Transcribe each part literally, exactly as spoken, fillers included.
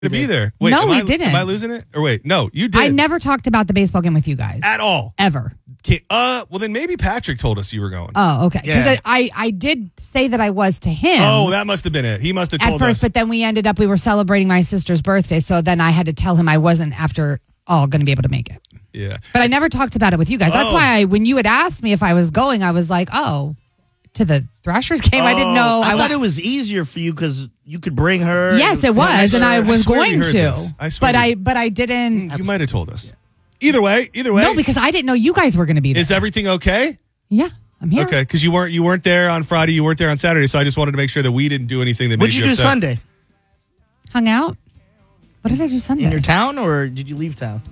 to be there. Wait, no, we I, didn't. Am I losing it? Or wait, no, you did. I never talked about the baseball game with you guys. At all. Ever. Okay, uh, well, then maybe Patrick told us you were going. Oh, okay. Because Yeah. I, I did say that I was to him. Oh, that must have been it. He must have at told first, us. but then we ended up, we were celebrating my sister's birthday. So then I had to tell him I wasn't, after all, going to be able to make it. Yeah. But I never talked about it with you guys. That's Oh. why I, when you had asked me if I was going, I was like, oh, to the Thrashers game? I didn't Oh, know. I, I thought wa- it was easier for you because you could bring her. Yes, it was, I and swear- I I was swear we going heard to. this. I swear but we- I, but I didn't. You might have told us. Either way, either way. No, because I didn't know you guys were going to be there. Is everything okay? Yeah, I'm here. Okay, because you weren't you weren't there on Friday, you weren't there on Saturday, so I just wanted to make sure that we didn't do anything that What'd made you you do upset. Sunday? Hung out. What did I do Sunday? In your town, or did you leave town?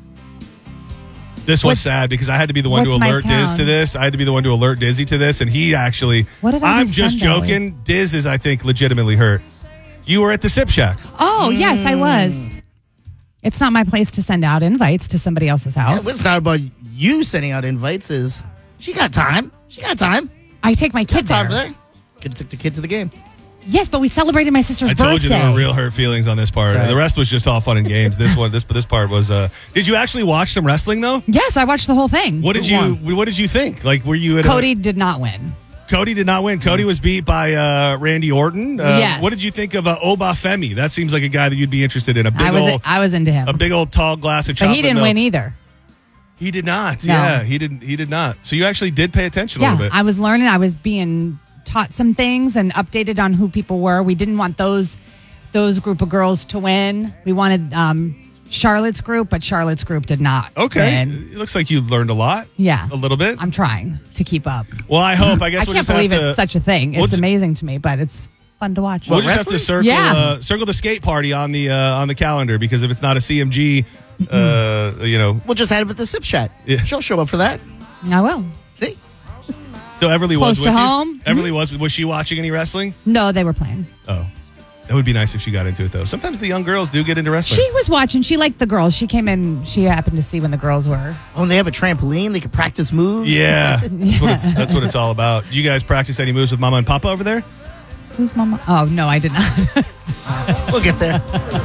This was What's- sad because I had to be the one to what's my alert Diz town? to this. I had to be the one to alert Dizzy to this, and he actually. What did I do I'm just Sunday? joking. Diz is, I think, legitimately hurt. You were at the Sip Shack. Oh, yes, I was. It's not my place to send out invites to somebody else's house. It's not about you sending out invites. Is she got time? She got time. I take my kid Time there. there. Could have took the kid to the game. Yes, but we celebrated my sister's I birthday. told you there were real hurt feelings on this part. Right. The rest was just all fun and games. This one, this this part was. Uh, did you actually watch some wrestling though? Yes, I watched the whole thing. What did Who you What did you think? Like, were you at Cody A, did not win. Cody did not win. Cody was beat by uh, Randy Orton. Uh, Yes. What did you think of uh, Oba Femi? That seems like a guy that you'd be interested in. A big I was old, I was into him. a big old tall glass of but chocolate he didn't milk. win either. He did not. No. Yeah, he didn't. He did not. So you actually did pay attention a Yeah, little bit. I was learning. I was being taught some things and updated on who people were. We didn't want those those group of girls to win. We wanted um, Charlotte's group, but Charlotte's group did not Okay, win. it looks like you learned a lot. Yeah. a little bit. I'm trying to keep up. well, I hope. I guess I we'll can't just believe have to, it's such a thing. we'll It's ju- amazing to me, but it's fun to watch. We'll just have to wrestling? circle Yeah. uh, circle the skate party on the uh, on the calendar because if it's not a C M G, uh, you know. We'll just have it at the Sip Shack. Yeah. She'll show up for that. I will. See? So Everly Close was to with you? home? Everly was. Was she watching any wrestling? No, they were playing. Oh, that would be nice if she got into it though. Sometimes the young girls do get into wrestling. She was watching. She liked the girls. She came in. She happened to see when the girls were. Oh, and they have a trampoline. They can practice moves. yeah, that's what, it's, that's what it's all about. You guys practice any moves with Mama and Papa over there? Who's mama? Oh no, I did not. We'll get there.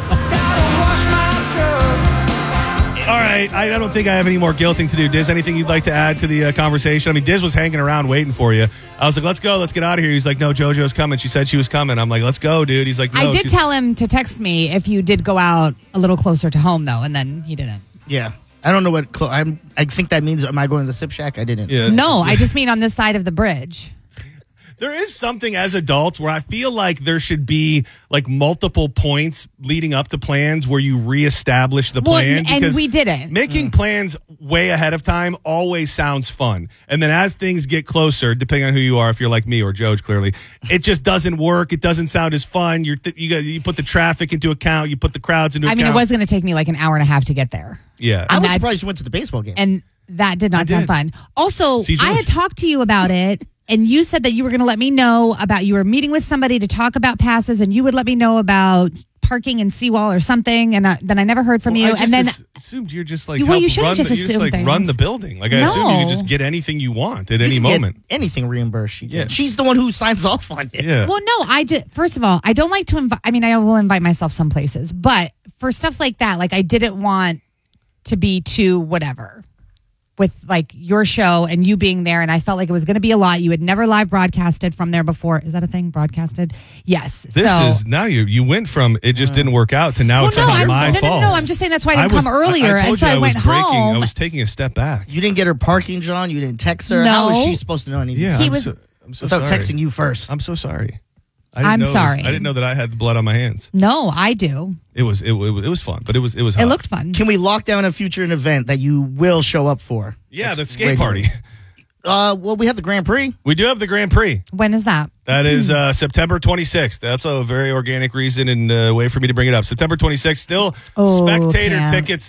All right, I, I don't think I have any more guilting to do. Diz, anything you'd like to add to the uh, conversation? I mean, Diz was hanging around waiting for you. I was like, let's go, let's get out of here. He's like, no, JoJo's coming. She said she was coming. I'm like, let's go, dude. He's like, no. I did she's- tell him to text me if you did go out a little closer to home, though, and then he didn't. Yeah. I don't know what. Clo- I'm. I think that means. Am I going to the Sip Shack? I didn't. Yeah. No, I just mean on this side of the bridge. There is something as adults where I feel like there should be like multiple points leading up to plans where you reestablish the Well, plan. and because we didn't. Making plans way ahead of time always sounds fun. And then as things get closer, depending on who you are, if you're like me or Joe, clearly, it just doesn't work. It doesn't sound as fun. You're th- you got you put the traffic into account. You put the crowds into I account. mean, it was going to take me like an hour and a half to get there. Yeah. I And was that- surprised you went to the baseball game. And that did I not sound did. fun. Also, See, I George. had talked to you about it, and you said that you were going to let me know about, you were meeting with somebody to talk about passes, and you would let me know about parking in Seawall or something, and I, then I never heard from Well, you. I just and then as- assumed you're just like Well, help you shouldn't run just the, you just assume like things. run the building. Like I assume you No. could just get anything you want at You any can get moment. anything reimbursed. She can. Yeah. She's the one who signs off on it. Yeah. Well, no, I just, first of all, I don't like to invite, I mean, I will invite myself some places, but for stuff like that, like I didn't want to be too whatever with like your show and you being there. And I felt like it was going to be a lot. You had never live broadcasted from there before. Is that a thing? Broadcasted? Yes. This so, is now you you went from it just didn't work out to now well, it's no, somehow I'm, my no, fault. no, no, I'm just saying that's why I didn't was- come earlier. I, I told and so you I, I went was breaking. home. I was taking a step back. You didn't get her parking, John. You didn't text her. No. How was she supposed to know anything? Yeah, He I'm was- so, I'm so Without sorry. texting you first. I'm so sorry. I didn't I'm know it was- sorry. I didn't know that I had the blood on my hands. no, I do. It was it, was- it was fun, but it was it was. It hot. looked fun. Can we lock down a future event that you will show up for? Yeah, the That's skate regular. party. Uh, well, we have the Grand Prix. We do have the Grand Prix. When is that? That is uh, September twenty-sixth. That's a very organic reason and uh, way for me to bring it up. September twenty-sixth, still Oh, spectator Cam. tickets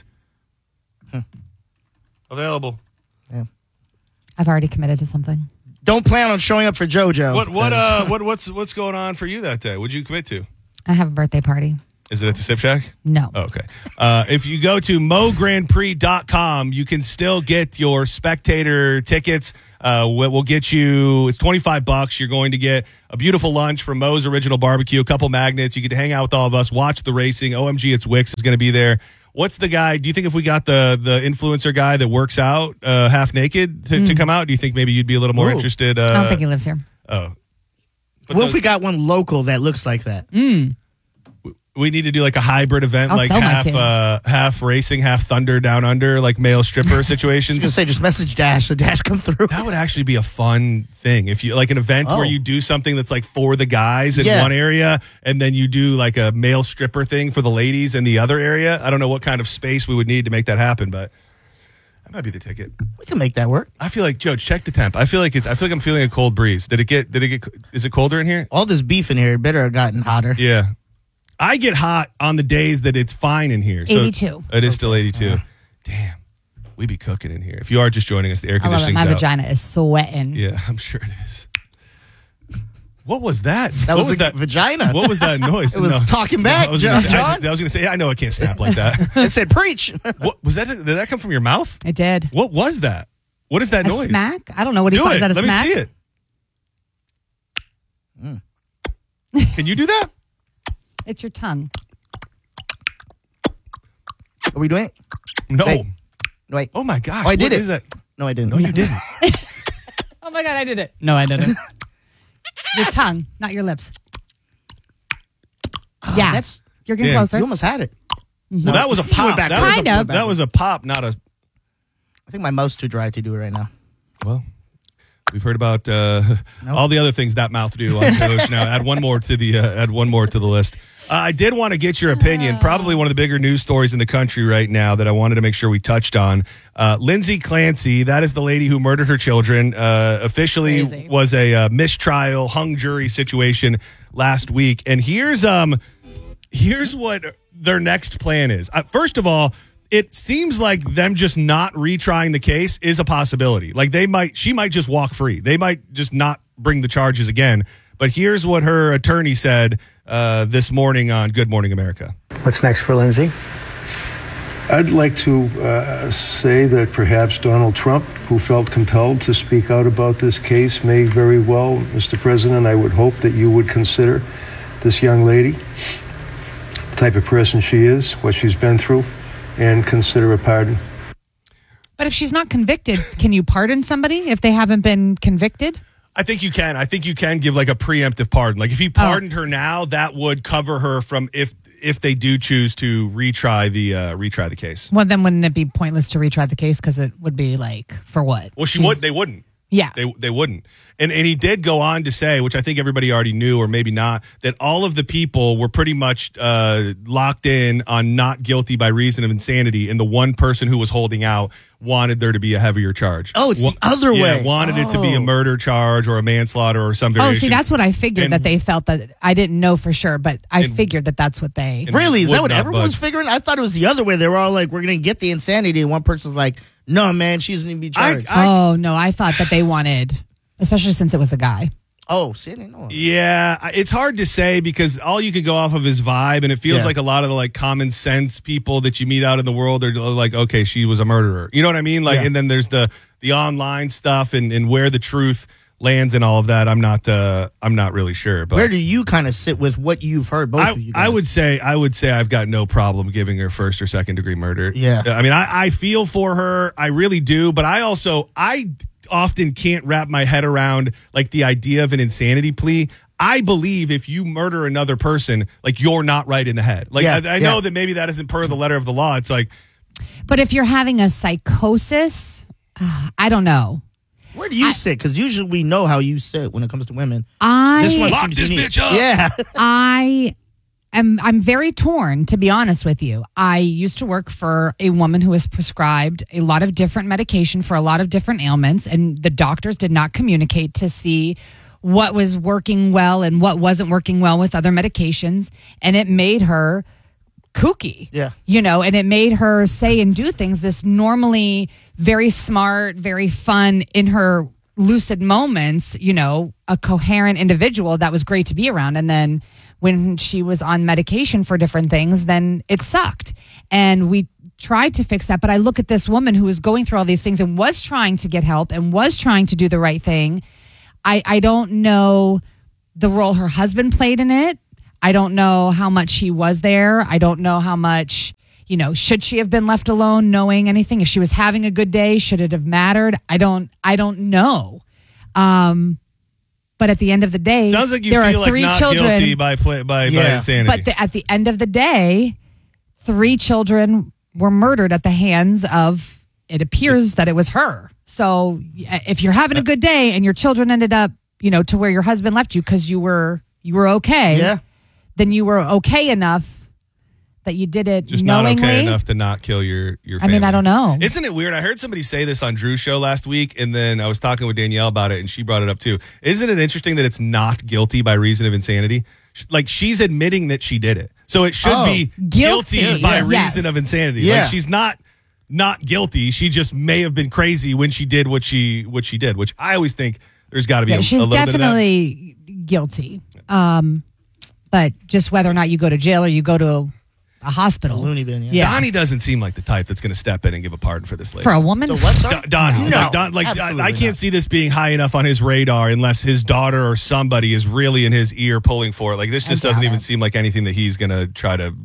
available. I've already committed to something. Don't plan on showing up for JoJo. What what uh what what's what's going on for you that day? What'd you commit to? I have a birthday party. Is it at the Sip Shack? No. Oh, okay. Uh, if you go to mo grand prix dot com, you can still get your spectator tickets. Uh, we'll, we'll get you, it's twenty-five bucks. You're going to get a beautiful lunch from Mo's Original Barbecue, a couple magnets. You get to hang out with all of us, watch the racing. O M G, it's Wix is going to be there. What's the guy? Do you think if we got the the influencer guy that works out uh, half naked to, mm. to come out, do you think maybe you'd be a little more Ooh. interested? Uh, I don't think he lives here. Oh. But what those, if we got one local that looks like that? Mm. We need to do like a hybrid event, I'll like half uh, half racing, half Thunder Down Under, like male stripper situations. I was gonna say, just message Dash, so Dash come through. That would actually be a fun thing if you like an event oh. where you do something that's like for the guys in yeah. one area, and then you do like a male stripper thing for the ladies in the other area. I don't know what kind of space we would need to make that happen, but that might be the ticket. We can make that work. I feel like Joe, check the temp. I feel like it's. I feel like I'm feeling a cold breeze. Did it get? Did it get? Is it colder in here? All this beef in here better have gotten hotter. Yeah. I get hot on the days that it's fine in here. So eighty-two. It is still eighty-two. Uh-huh. Damn. We be cooking in here. If you are just joining us, the air conditioning's I love it. My out. vagina is sweating. Yeah, I'm sure it is. What was that? That what was, was that vagina. What was that noise? It was no. talking back, no, I was John. Say, I, I was going to say, I know it can't snap like that. It said preach. What was that? Did that come from your mouth? It did. What was that? What is that a noise? Smack? I don't know. What do you do call it? Is that a Let smack? me see it. Mm. Can you do that? It's your tongue. Are we doing it? No. Wait. Wait. Oh, my gosh. Oh, I did what it. Is that? No, I didn't. No, you didn't. Oh, my God, I did it. No, I didn't. Your tongue, not your lips. Oh, yeah. That's, You're getting damn. closer. You almost had it. Mm-hmm. Well, that was a pop. That, kind was a, of. that was a pop, not a... I think my mouth's too dry to do it right now. Well... We've heard about uh, nope. all the other things that mouth do on Coach. Now, add one more to the uh, add one more to the list. Uh, I did want to get your opinion. Probably one of the bigger news stories in the country right now that I wanted to make sure we touched on. Uh, Lindsay Clancy, that is the lady who murdered her children. Uh, officially Crazy. was a uh, mistrial, hung jury situation last week. And here's um, here's what their next plan is. Uh, first of all. It seems like them just not retrying the case is a possibility. Like they might, she might just walk free. They might just not bring the charges again. But here's what her attorney said uh, this morning on Good Morning America. What's next for Lindsay? I'd like to uh, say that perhaps Donald Trump, who felt compelled to speak out about this case, may very well, Mister President, I would hope that you would consider this young lady, the type of person she is, what she's been through, and consider a pardon. But if she's not convicted, can you pardon somebody if they haven't been convicted? I think you can. I think you can give like a preemptive pardon. Like if he pardoned oh. her now, that would cover her from if if they do choose to retry the uh, retry the case. Well, then wouldn't it be pointless to retry the case because it would be like for what? Well, she she's, would. They wouldn't. Yeah, they they wouldn't. And and he did go on to say, which I think everybody already knew or maybe not, that all of the people were pretty much uh, locked in on not guilty by reason of insanity, and the one person who was holding out wanted there to be a heavier charge. Oh, it's Wa- the other yeah, way. wanted oh. it to be a murder charge or a manslaughter or some variation. Oh, see, that's what I figured and, that they felt that I didn't know for sure, but I and, figured that that's what they... Really? Is that what everyone budge. was figuring? I thought it was the other way. They were all like, we're going to get the insanity, and one person's like, no, man, she doesn't even be charged. I, I, oh, no, I thought that they wanted... Especially since it was a guy. Oh, see, I didn't know. Yeah, it's hard to say because all you could go off of is vibe, and it feels yeah. like a lot of the like common sense people that you meet out in the world are like, okay, she was a murderer. You know what I mean? Like, yeah. and then there's the the online stuff and, and where the truth lands and all of that. I'm not uh, I'm not really sure. But where do you kind of sit with what you've heard? Both I, of you guys. I would say I would say I've got no problem giving her first or second degree murder. Yeah, I mean, I, I feel for her, I really do, but I also I. often can't wrap my head around like the idea of an insanity plea. I believe if you murder another person, like you're not right in the head. Like yeah, I, I yeah. know that maybe that isn't per the letter of the law. It's like, but if you're having a psychosis, uh, I don't know. Where do you I, sit? Because usually we know how you sit when it comes to women. I this one lock seems this unique. bitch up. Yeah, I. I'm, I'm very torn, to be honest with you. I used to work for a woman who was prescribed a lot of different medication for a lot of different ailments, and the doctors did not communicate to see what was working well and what wasn't working well with other medications, and it made her kooky. Yeah. You know, and it made her say and do things this normally very smart, very fun in her lucid moments, you know, a coherent individual that was great to be around. And then when she was on medication for different things, then it sucked. And we tried to fix that. But I look at this woman who was going through all these things and was trying to get help and was trying to do the right thing. I, I don't know the role her husband played in it. I don't know how much she was there. I don't know how much, you know, should she have been left alone knowing anything? If she was having a good day, should it have mattered? I don't, I don't know. Um, but at the end of the day, sounds like you there feel are like three not children, guilty by play, by, Yeah. by insanity. but the, at the end of the day, three children were murdered at the hands of, it appears that it was her. So if you're having a good day and your children ended up, you know, to where your husband left you because you were, you were okay. Yeah. Then you were okay enough that you did it just knowingly. not okay enough to not kill your your I family. mean, I don't know. Isn't it weird? I heard somebody say this on Drew's show last week, and then I was talking with Danielle about it, and she brought it up too. Isn't it interesting that it's not guilty by reason of insanity? Sh- Like, she's admitting that she did it. So it should Oh. be guilty, Guilty, by yeah. reason Yes. of insanity. Yeah. Like, she's not not guilty. She just may have been crazy when she did what she what she did, which I always think there's got to be Yeah, a, she's a little bit of that. definitely guilty. Um, but just whether or not you go to jail or you go to a, a hospital. Looney bin, yeah. Yeah. Donnie doesn't seem like the type that's going to step in and give a pardon for this lady. For a woman? The what, sorry? Don, Donnie, No, like, Don, like I, absolutely I can't not. see this being high enough on his radar unless his daughter or somebody is really in his ear pulling for it. Like, this just I doubt doesn't even it. seem like anything that he's going to try to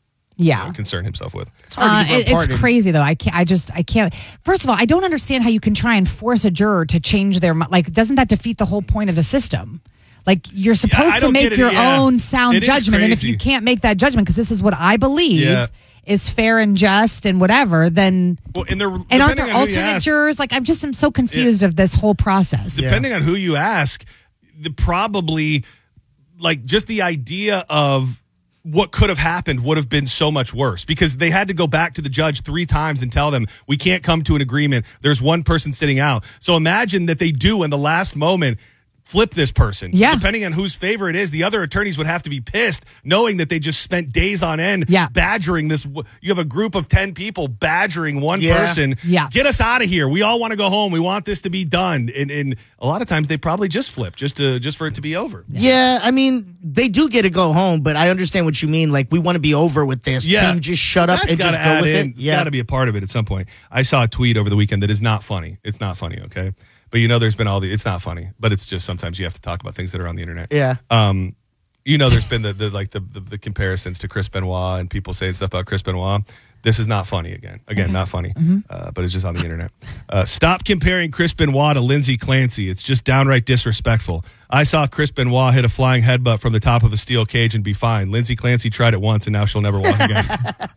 Yeah. concern himself with. It's hard Uh, to give her a it- it's pardon. crazy though. I can't. I just. I can't. First of all, I don't understand how you can try and force a juror to change their mi- like. Doesn't that defeat the whole point of the system? Like, you're supposed I to don't make get it, your yeah. own sound It is judgment, and if crazy. you can't make that judgment, because this is what I believe Yeah. is fair and just and whatever, then Well, and, they're, and aren't depending there on who you alternate ask, jurors? Like, I'm just I'm so confused of this whole process. depending on who you ask, the probably like just the idea of what could have happened would have been so much worse because they had to go back to the judge three times and tell them we can't come to an agreement. There's one person sitting out. So imagine that they do in the last moment flip this person. Yeah. Depending on whose favor it is, the other attorneys would have to be pissed knowing that they just spent days on end Yeah. badgering this. You have a group of ten people badgering one Yeah. person. Yeah. Get us out of here. We all want to go home. We want this to be done. And, and a lot of times they probably just flip just to just for it to be over. Yeah, I mean, they do get to go home, but I understand what you mean. Like, we want to be over with this. Yeah. Can you just shut up That's and gotta just go add with in. it? It's got to be a part of it at some point. I saw a tweet over the weekend that is not funny. It's not funny, okay? But you know there's been all the, it's not funny, but it's just sometimes you have to talk about things that are on the internet. Yeah. Um, you know there's been the, the like the, the, the comparisons to Chris Benoit and people saying stuff about Chris Benoit. This is not funny again. Again, not funny, uh, but it's just on the internet. Uh, stop comparing Chris Benoit to Lindsay Clancy. It's just downright disrespectful. I saw Chris Benoit hit a flying headbutt from the top of a steel cage and be fine. Lindsay Clancy tried it once and now she'll never walk again.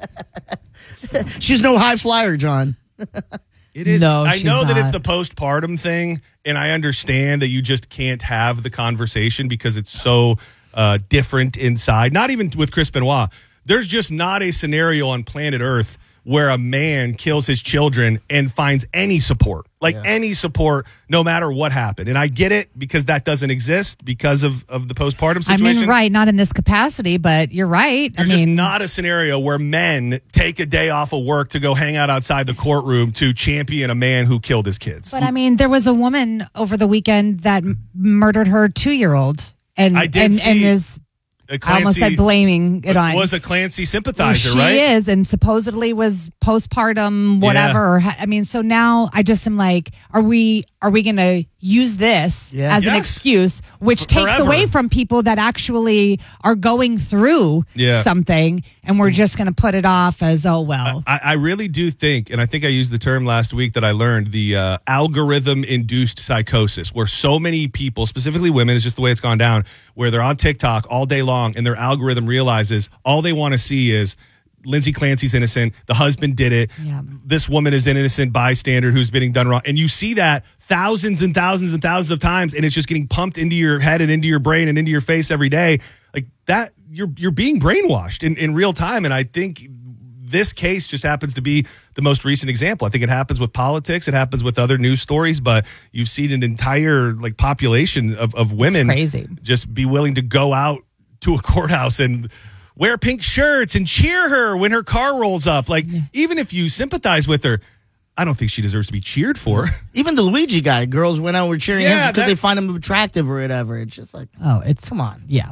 She's no high flyer, John. It is. No, I she's know that it's not. the postpartum thing, and I understand that you just can't have the conversation because it's so uh, different inside. Not even with Chris Benoit. There's just not a scenario on planet Earth where a man kills his children and finds any support, like any support, no matter what happened. And I get it because that doesn't exist because of, of the postpartum I situation. mean, right, not in this capacity, but you're right. There's I just mean, not a scenario where men take a day off of work to go hang out outside the courtroom to champion a man who killed his kids. but I mean, there was a woman over the weekend that m- murdered her two-year-old, and I did and, see- and is A I almost said blaming it on. was a Clancy Well, sympathizer, she right? is, and supposedly was postpartum, whatever. Yeah. Or ha- I mean, so now I just am like, are we are we going to use this Yeah. as an Yes. excuse, which For- takes forever. away from people that actually are going through Yeah. something, and we're just going to put it off as, oh well. I, I really do think, and I think I used the term last week that I learned, the uh, algorithm-induced psychosis, where so many people, specifically women, is just the way it's gone down, where they're on TikTok all day long, and their algorithm realizes all they want to see is Lindsay Clancy's innocent, the husband did it, Yeah. this woman is an innocent bystander who's being done wrong. And you see that thousands and thousands and thousands of times, and it's just getting pumped into your head and into your brain and into your face every day. Like that, you're you're being brainwashed in, in real time. And I think this case just happens to be the most recent example. I think it happens with politics, it happens with other news stories, but you've seen an entire like population of, of women crazy. just be willing to go out to a courthouse and wear pink shirts and cheer her when her car rolls up. Like, even if you sympathize with her, I don't think she deserves to be cheered for. Even the Luigi guy, girls went out and were cheering him Yeah, just because that- they find him attractive or whatever. It's just like, oh, it's come on. yeah. Yeah,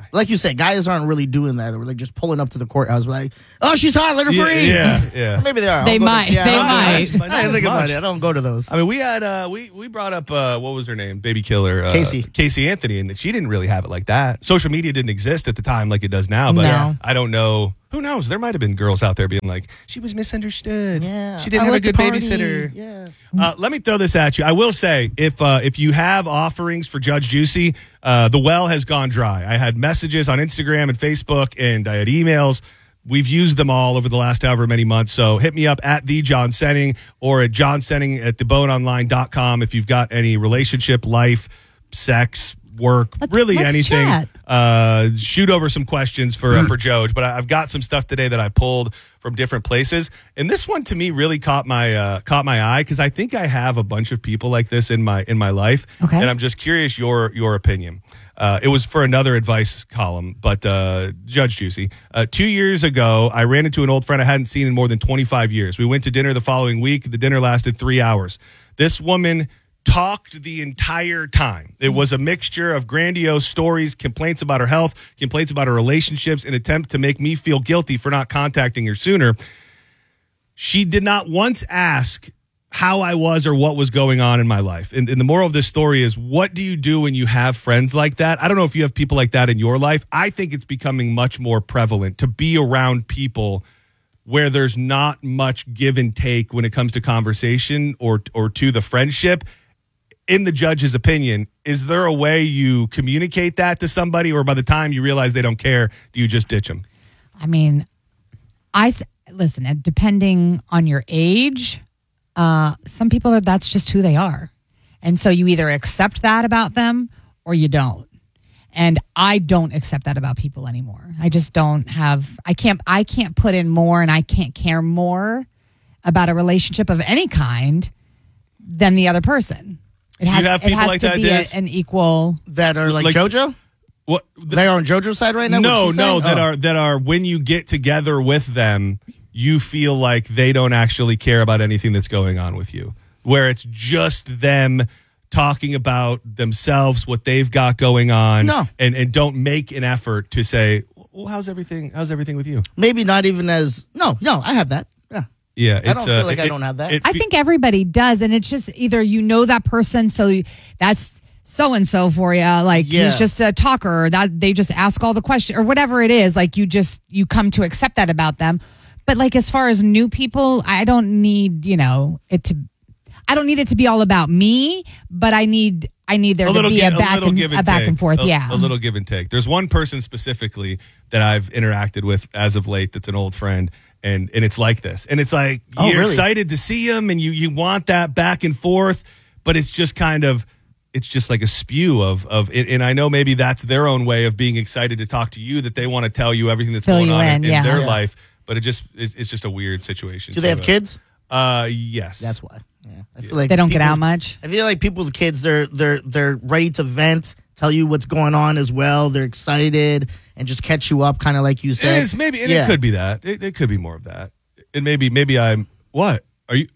Like you said, guys aren't really doing that. They're like just pulling up to the courthouse, like, "Oh, she's hot, let her Yeah, free." yeah, yeah. Or maybe they are. They I'll go might. To, yeah, They I'll go- might. But not I as think about much. it. I don't go to those. I mean, we had uh, we we brought up uh, what was her name, baby killer uh, Casey. Casey Anthony, and she didn't really have it like that. Social media didn't exist at the time like it does now. But No. I don't know. Who knows? There might have been girls out there being like, she was misunderstood. Yeah, she didn't I have a like to good party. babysitter. Yeah. Uh, let me throw this at you. I will say, if uh, if you have offerings for Judge Juicy, uh, the well has gone dry. I had messages on Instagram and Facebook, and I had emails. We've used them all over the last however many months. So hit me up at the John Senning or at John Senning at the bone online dot com if you've got any relationship, life, sex, work, Let's- really let's anything. chat. Uh, shoot over some questions for uh, for Joj. But I, I've got some stuff today that I pulled from different places, and this one to me really caught my uh, caught my eye because I think I have a bunch of people like this in my in my life, Okay. and I'm just curious your your opinion. Uh, it was for another advice column, but uh, Judge Juicy. Uh, two years ago, I ran into an old friend I hadn't seen in more than twenty-five years. We went to dinner the following week. The dinner lasted three hours. This woman talked the entire time. It was a mixture of grandiose stories, complaints about her health, complaints about her relationships, an attempt to make me feel guilty for not contacting her sooner. She did not once ask how I was or what was going on in my life. And, and the moral of this story is, what do you do when you have friends like that? I don't know if you have people like that in your life. I think it's becoming much more prevalent to be around people where there's not much give and take when it comes to conversation or or to the friendship. In the judge's opinion, is there a way you communicate that to somebody, or by the time you realize they don't care, do you just ditch them? I mean, I s- listen. uh, Depending on your age, uh, some people are that's just who they are, and so you either accept that about them or you don't. And I don't accept that about people anymore. I just don't have. I can't. I can't put in more, and I can't care more about a relationship of any kind than the other person. It You has, have it people has like to that, be a, Dennis? an equal. That are like, Like- JoJo. What? They are on JoJo's side right now. No, What's she no, saying? that Oh. are that are when you get together with them, you feel like they don't actually care about anything that's going on with you. Where it's just them talking about themselves, what they've got going on, No. and and don't make an effort to say, well, how's everything? How's everything with you? Maybe not even as no, no. I have that. Yeah. Yeah, it's, I don't feel uh, like I it- don't have that. it I fe- think everybody does, and it's just either you know that person, so you- that's so and so for you. Like Yeah. he's just a talker. Or that they just ask all the questions or whatever it is. Like you just you come to accept that about them. But like as far as new people, I don't need you know it to. I don't need it to be all about me, but I need I need there a to little, be gi- a back little and give and a back take. and forth. A- yeah, a little give and take. There's one person specifically that I've interacted with as of late that's an old friend, and and it's like this, and it's like Oh, you're really? excited to see him, and you you want that back and forth, but it's just kind of it's just like a spew of of and and I know maybe that's their own way of being excited to talk to you, that they want to tell you everything that's Fill going you on in, in, in yeah. their Yeah. life, but it just it's, it's just a weird situation. Do they So, have uh, kids? Uh, yes. That's why. Yeah. I feel like they don't get people- out much. I feel like people with kids, they're they're they're ready to vent, tell you what's going on as well. They're excited and just catch you up, kind of like you It said. is maybe, and Yeah. it could be that. It, it could be more of that. And maybe, maybe I'm what? Are you?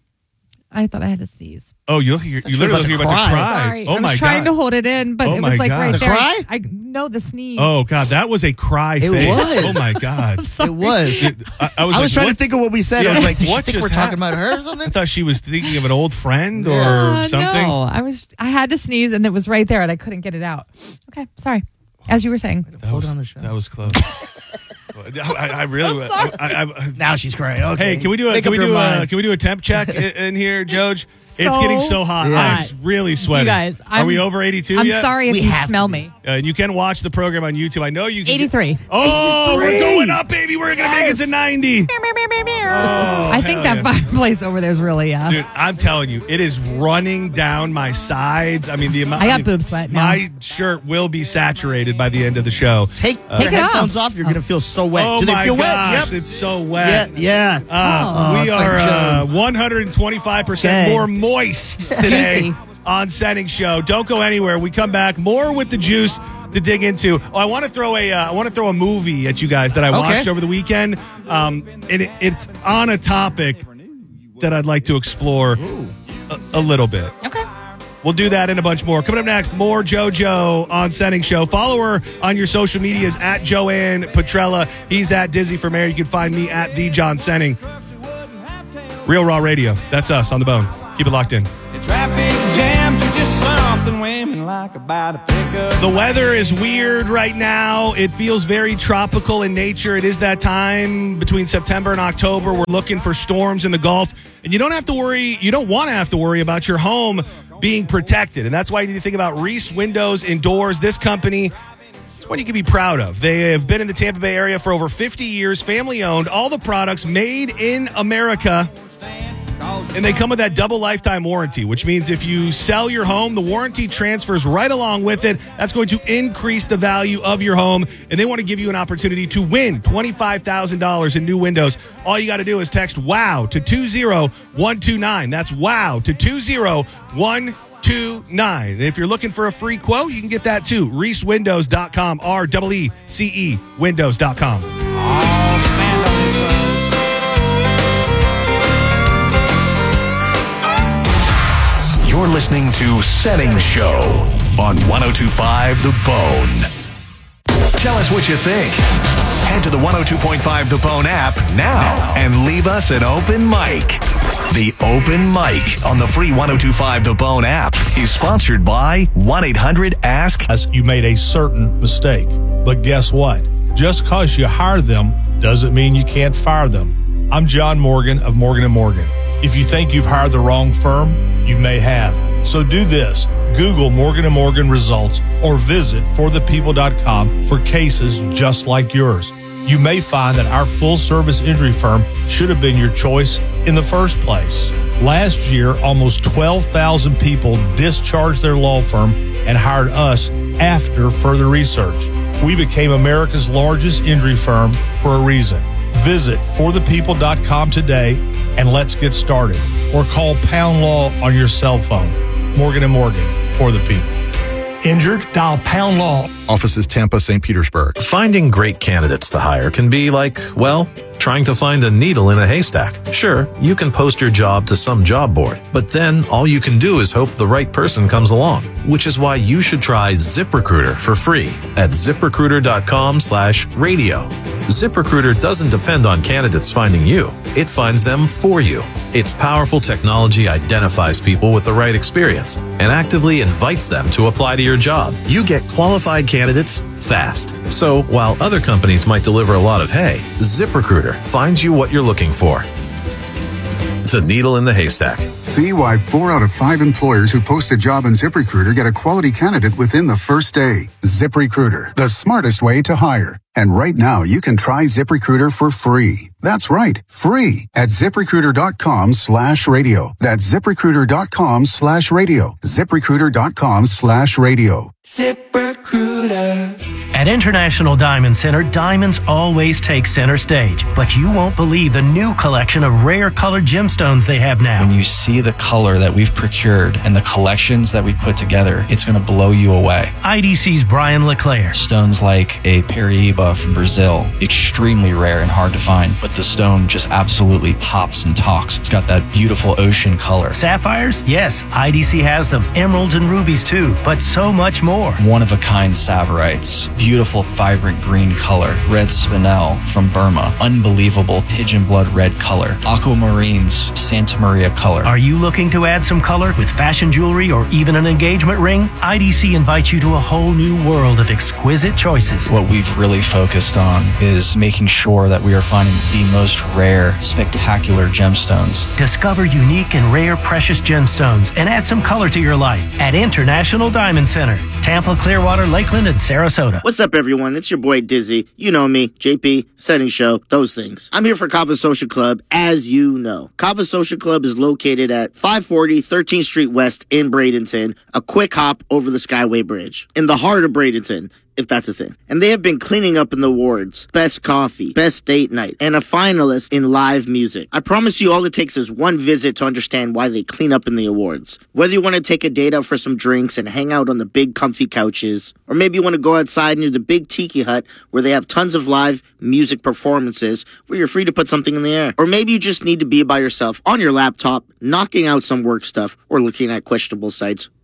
I thought I had to sneeze. Oh, you look like you're, you you were literally about look to like you're about to cry. cry. Sorry, Oh I my was trying god. to hold it in, but Oh it my was like God. right The there. cry? I know the sneeze. Oh god, that was a cry It face. was. Oh my god. It was. I, I was, I was like, trying what? to think of what we said. Yeah, I was like, did what she think just we're talking happened? about her or I something? thought she was thinking of an old friend or Uh, something. No, I was. I had to sneeze, and it was right there, and I couldn't get it out. Okay, sorry. As you were saying, That Hold was, on the show. that was close. I, I really. I, I, I, Now she's crying. Okay. Hey, can we do a Make can we up your do a mind. can we do a temp check in, in here, Joj? So It's getting so hot. hot. I'm really sweating. you guys, are I'm, we over eighty-two I'm yet? sorry if We you have to smell be. me. Uh, you can watch the program on YouTube. I know you can. eighty-three. Oh, we're eighty-three. going up, baby. We're going to make it to ninety. I think hell that yeah. fireplace over there is really. Uh, Dude, I'm telling you, it is running down my sides. I mean, the amount. I got mean, boob sweat now. My shirt will be saturated by the end of the show. Take, Uh, your Take it off. headphones off. You're going to feel so wet. Oh Do they my feel gosh, wet? Yep. it's so Yeah, wet. yeah. Uh, Oh, we it's like are uh, Joe. one hundred twenty-five percent Okay. more moist today Juicy. on Setting Show. Don't go anywhere. We come back more with the juice to dig into. Oh, I want to throw a uh, I want to throw a movie at you guys that I Okay. watched over the weekend. Um, and it, it's on a topic that I'd like to explore a, a little bit. okay. We'll do that and a bunch more. Coming up next, more JoJo on Senning Show. Follow her on your social medias at Joanne Petrella. He's at Dizzy for Mayor. You can find me at The John Senning. Real Raw Radio. That's us on the bone. Keep it locked in. The traffic jams are just something women like about to pick up. The weather is weird right now. It feels very tropical in nature. It is that time between September and October. We're looking for storms in the Gulf. And you don't have to worry, you don't want to have to worry about your home being protected. And that's why you need to think about Reese Windows Indoors. This company, it's one you can be proud of. They have been in the Tampa Bay area for over fifty years, family owned, all the products made in America. And they come with that double lifetime warranty, which means if you sell your home, the warranty transfers right along with it. That's going to increase the value of your home. And they want to give you an opportunity to win twenty-five thousand dollars in new windows. All you got to do is text WOW to two zero one two nine. That's WOW to two zero one two nine. And if you're looking for a free quote, you can get that too. Reese Windows dot com, R E E C E Windows dot com. You're listening to Senning Show on one oh two point five The Bone. Tell us what you think. Head to the one oh two point five The Bone app now and leave us an open mic. The Open Mic on the free one oh two point five The Bone app is sponsored by one eight hundred ask. You made a certain mistake. But guess what? Just because you hire them doesn't mean you can't fire them. I'm John Morgan of Morgan and Morgan. If you think you've hired the wrong firm, you may have. So do this. Google Morgan and Morgan results or visit for the people dot com for cases just like yours. You may find that our full-service injury firm should have been your choice in the first place. Last year, almost twelve thousand people discharged their law firm and hired us after further research. We became America's largest injury firm for a reason. Visit for the people dot com today and let's get started. Or call Pound Law on your cell phone. Morgan and Morgan, for the people. Injured? Dial Pound Law. Offices Tampa, Saint Petersburg. Finding great candidates to hire can be like, well, trying to find a needle in a haystack. Sure, you can post your job to some job board, but then all you can do is hope the right person comes along, which is why you should try ZipRecruiter for free at ZipRecruiter dot com slash radio. ZipRecruiter doesn't depend on candidates finding you. It finds them for you. Its powerful technology identifies people with the right experience and actively invites them to apply to your job. You get qualified candidates fast. So while other companies might deliver a lot of hay, ZipRecruiter finds you what you're looking for. The needle in the haystack. See why four out of five employers who post a job on ZipRecruiter get a quality candidate within the first day. ZipRecruiter, the smartest way to hire. And right now, you can try ZipRecruiter for free. That's right, free at ZipRecruiter dot com slash radio. That's ZipRecruiter dot com slash radio. ZipRecruiter dot com slash radio. ZipRecruiter. At International Diamond Center, diamonds always take center stage. But you won't believe the new collection of rare colored gemstones they have now. When you see the color that we've procured and the collections that we've put together, it's going to blow you away. I D C's Brian LeClaire. Stones like a Paraíba from Brazil, extremely rare and hard to find, but the stone just absolutely pops and talks. It's got that beautiful ocean color. Sapphires? Yes, I D C has them. Emeralds and rubies too, but so much more. One-of-a-kind Saverites, beautiful vibrant green color. Red Spinel from Burma, unbelievable pigeon blood red color. Aquamarines, Santa Maria color. Are you looking to add some color with fashion jewelry or even an engagement ring? I D C invites you to a whole new world of exquisite choices. What we've really focused on is making sure that we are finding the most rare, spectacular gemstones. Discover unique and rare precious gemstones and add some color to your life at International Diamond Center, Tampa, Clearwater, Lakeland, and Sarasota. What's up, everyone? It's your boy Dizzy. You know me, J P, Senning Show, those things. I'm here for Kava Social Club, as you know. Kava Social Club is located at five forty thirteenth Street West in Bradenton, a quick hop over the Skyway Bridge, in the heart of Bradenton, if that's a thing. And they have been cleaning up in the awards. Best coffee, best date night, and a finalist in live music. I promise you all it takes is one visit to understand why they clean up in the awards. Whether you want to take a date out for some drinks and hang out on the big comfy couches, or maybe you want to go outside near the big tiki hut where they have tons of live music performances where you're free to put something in the air. Or maybe you just need to be by yourself on your laptop, knocking out some work stuff or looking at questionable sites.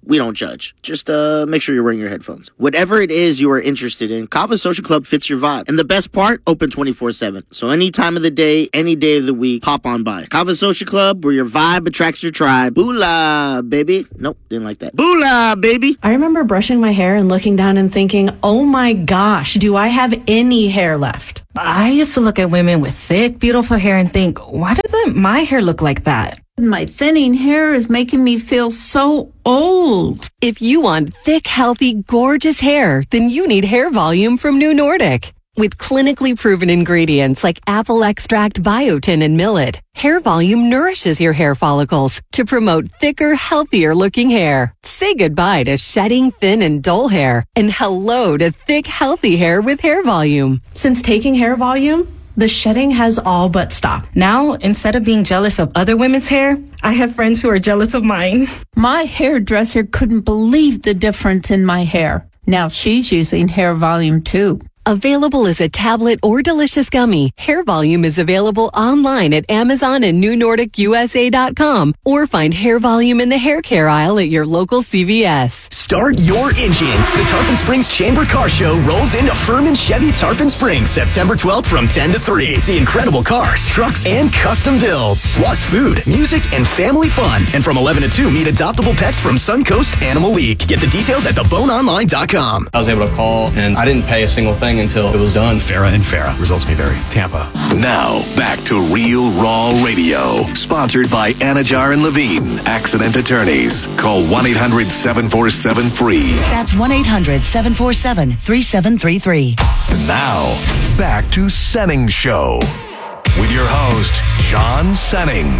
we don't judge. Just uh, make sure you're wearing your headphones. Whatever it is you are interested in, Kava Social Club fits your vibe. And the best part, open twenty-four seven. So any time of the day, any day of the week, pop on by. Kava Social Club, where your vibe attracts your tribe. Boola, baby. Nope, didn't like that. Boola, baby. I remember brushing my hair and looking down and thinking, oh my gosh, do I have any hair left? I used to look at women with thick, beautiful hair and think, why doesn't my hair look like that? My thinning hair is making me feel so old. If you want thick, healthy, gorgeous hair, then you need Hair Volume from New Nordic. With clinically proven ingredients like apple extract, biotin, and millet, Hair Volume nourishes your hair follicles to promote thicker, healthier looking hair. Say goodbye to shedding, thin, and dull hair, and hello to thick, healthy hair with Hair Volume. Since taking Hair Volume, the shedding has all but stopped. Now, instead of being jealous of other women's hair, I have friends who are jealous of mine. My hairdresser couldn't believe the difference in my hair. Now she's using Hair Volume too. Available as a tablet or delicious gummy, Hair Volume is available online at Amazon and New Nordic U S A dot com, or find Hair Volume in the hair care aisle at your local C V S. Start your engines. The Tarpon Springs Chamber Car Show rolls into Furman Chevy Tarpon Springs September twelfth from ten to three. See incredible cars, trucks, and custom builds. Plus food, music, and family fun. And from eleven to two, meet adoptable pets from Suncoast Animal League. Get the details at the bone online dot com. I was able to call, and I didn't pay a single thing until it was done. Farrah and Farrah. Results may vary. Tampa. Now, back to Real Raw Radio. Sponsored by Anajar and Levine. Accident attorneys. Call one eight hundred seven four seven free. That's one eight hundred seven four seven three seven three three. Now, back to Senning Show. With your host, John Senning.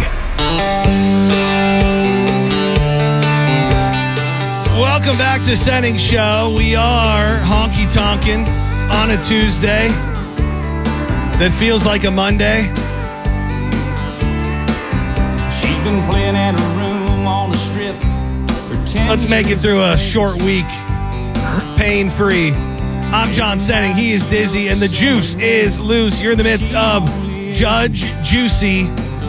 Welcome back to Senning Show. We are honky tonkin' on a Tuesday that feels like a Monday. She's been playing at a room on the strip for ten Let's make it through a short week, pain-free. I'm John Senning. He is Dizzy, and the juice is loose. You're in the midst of Judge Juicy.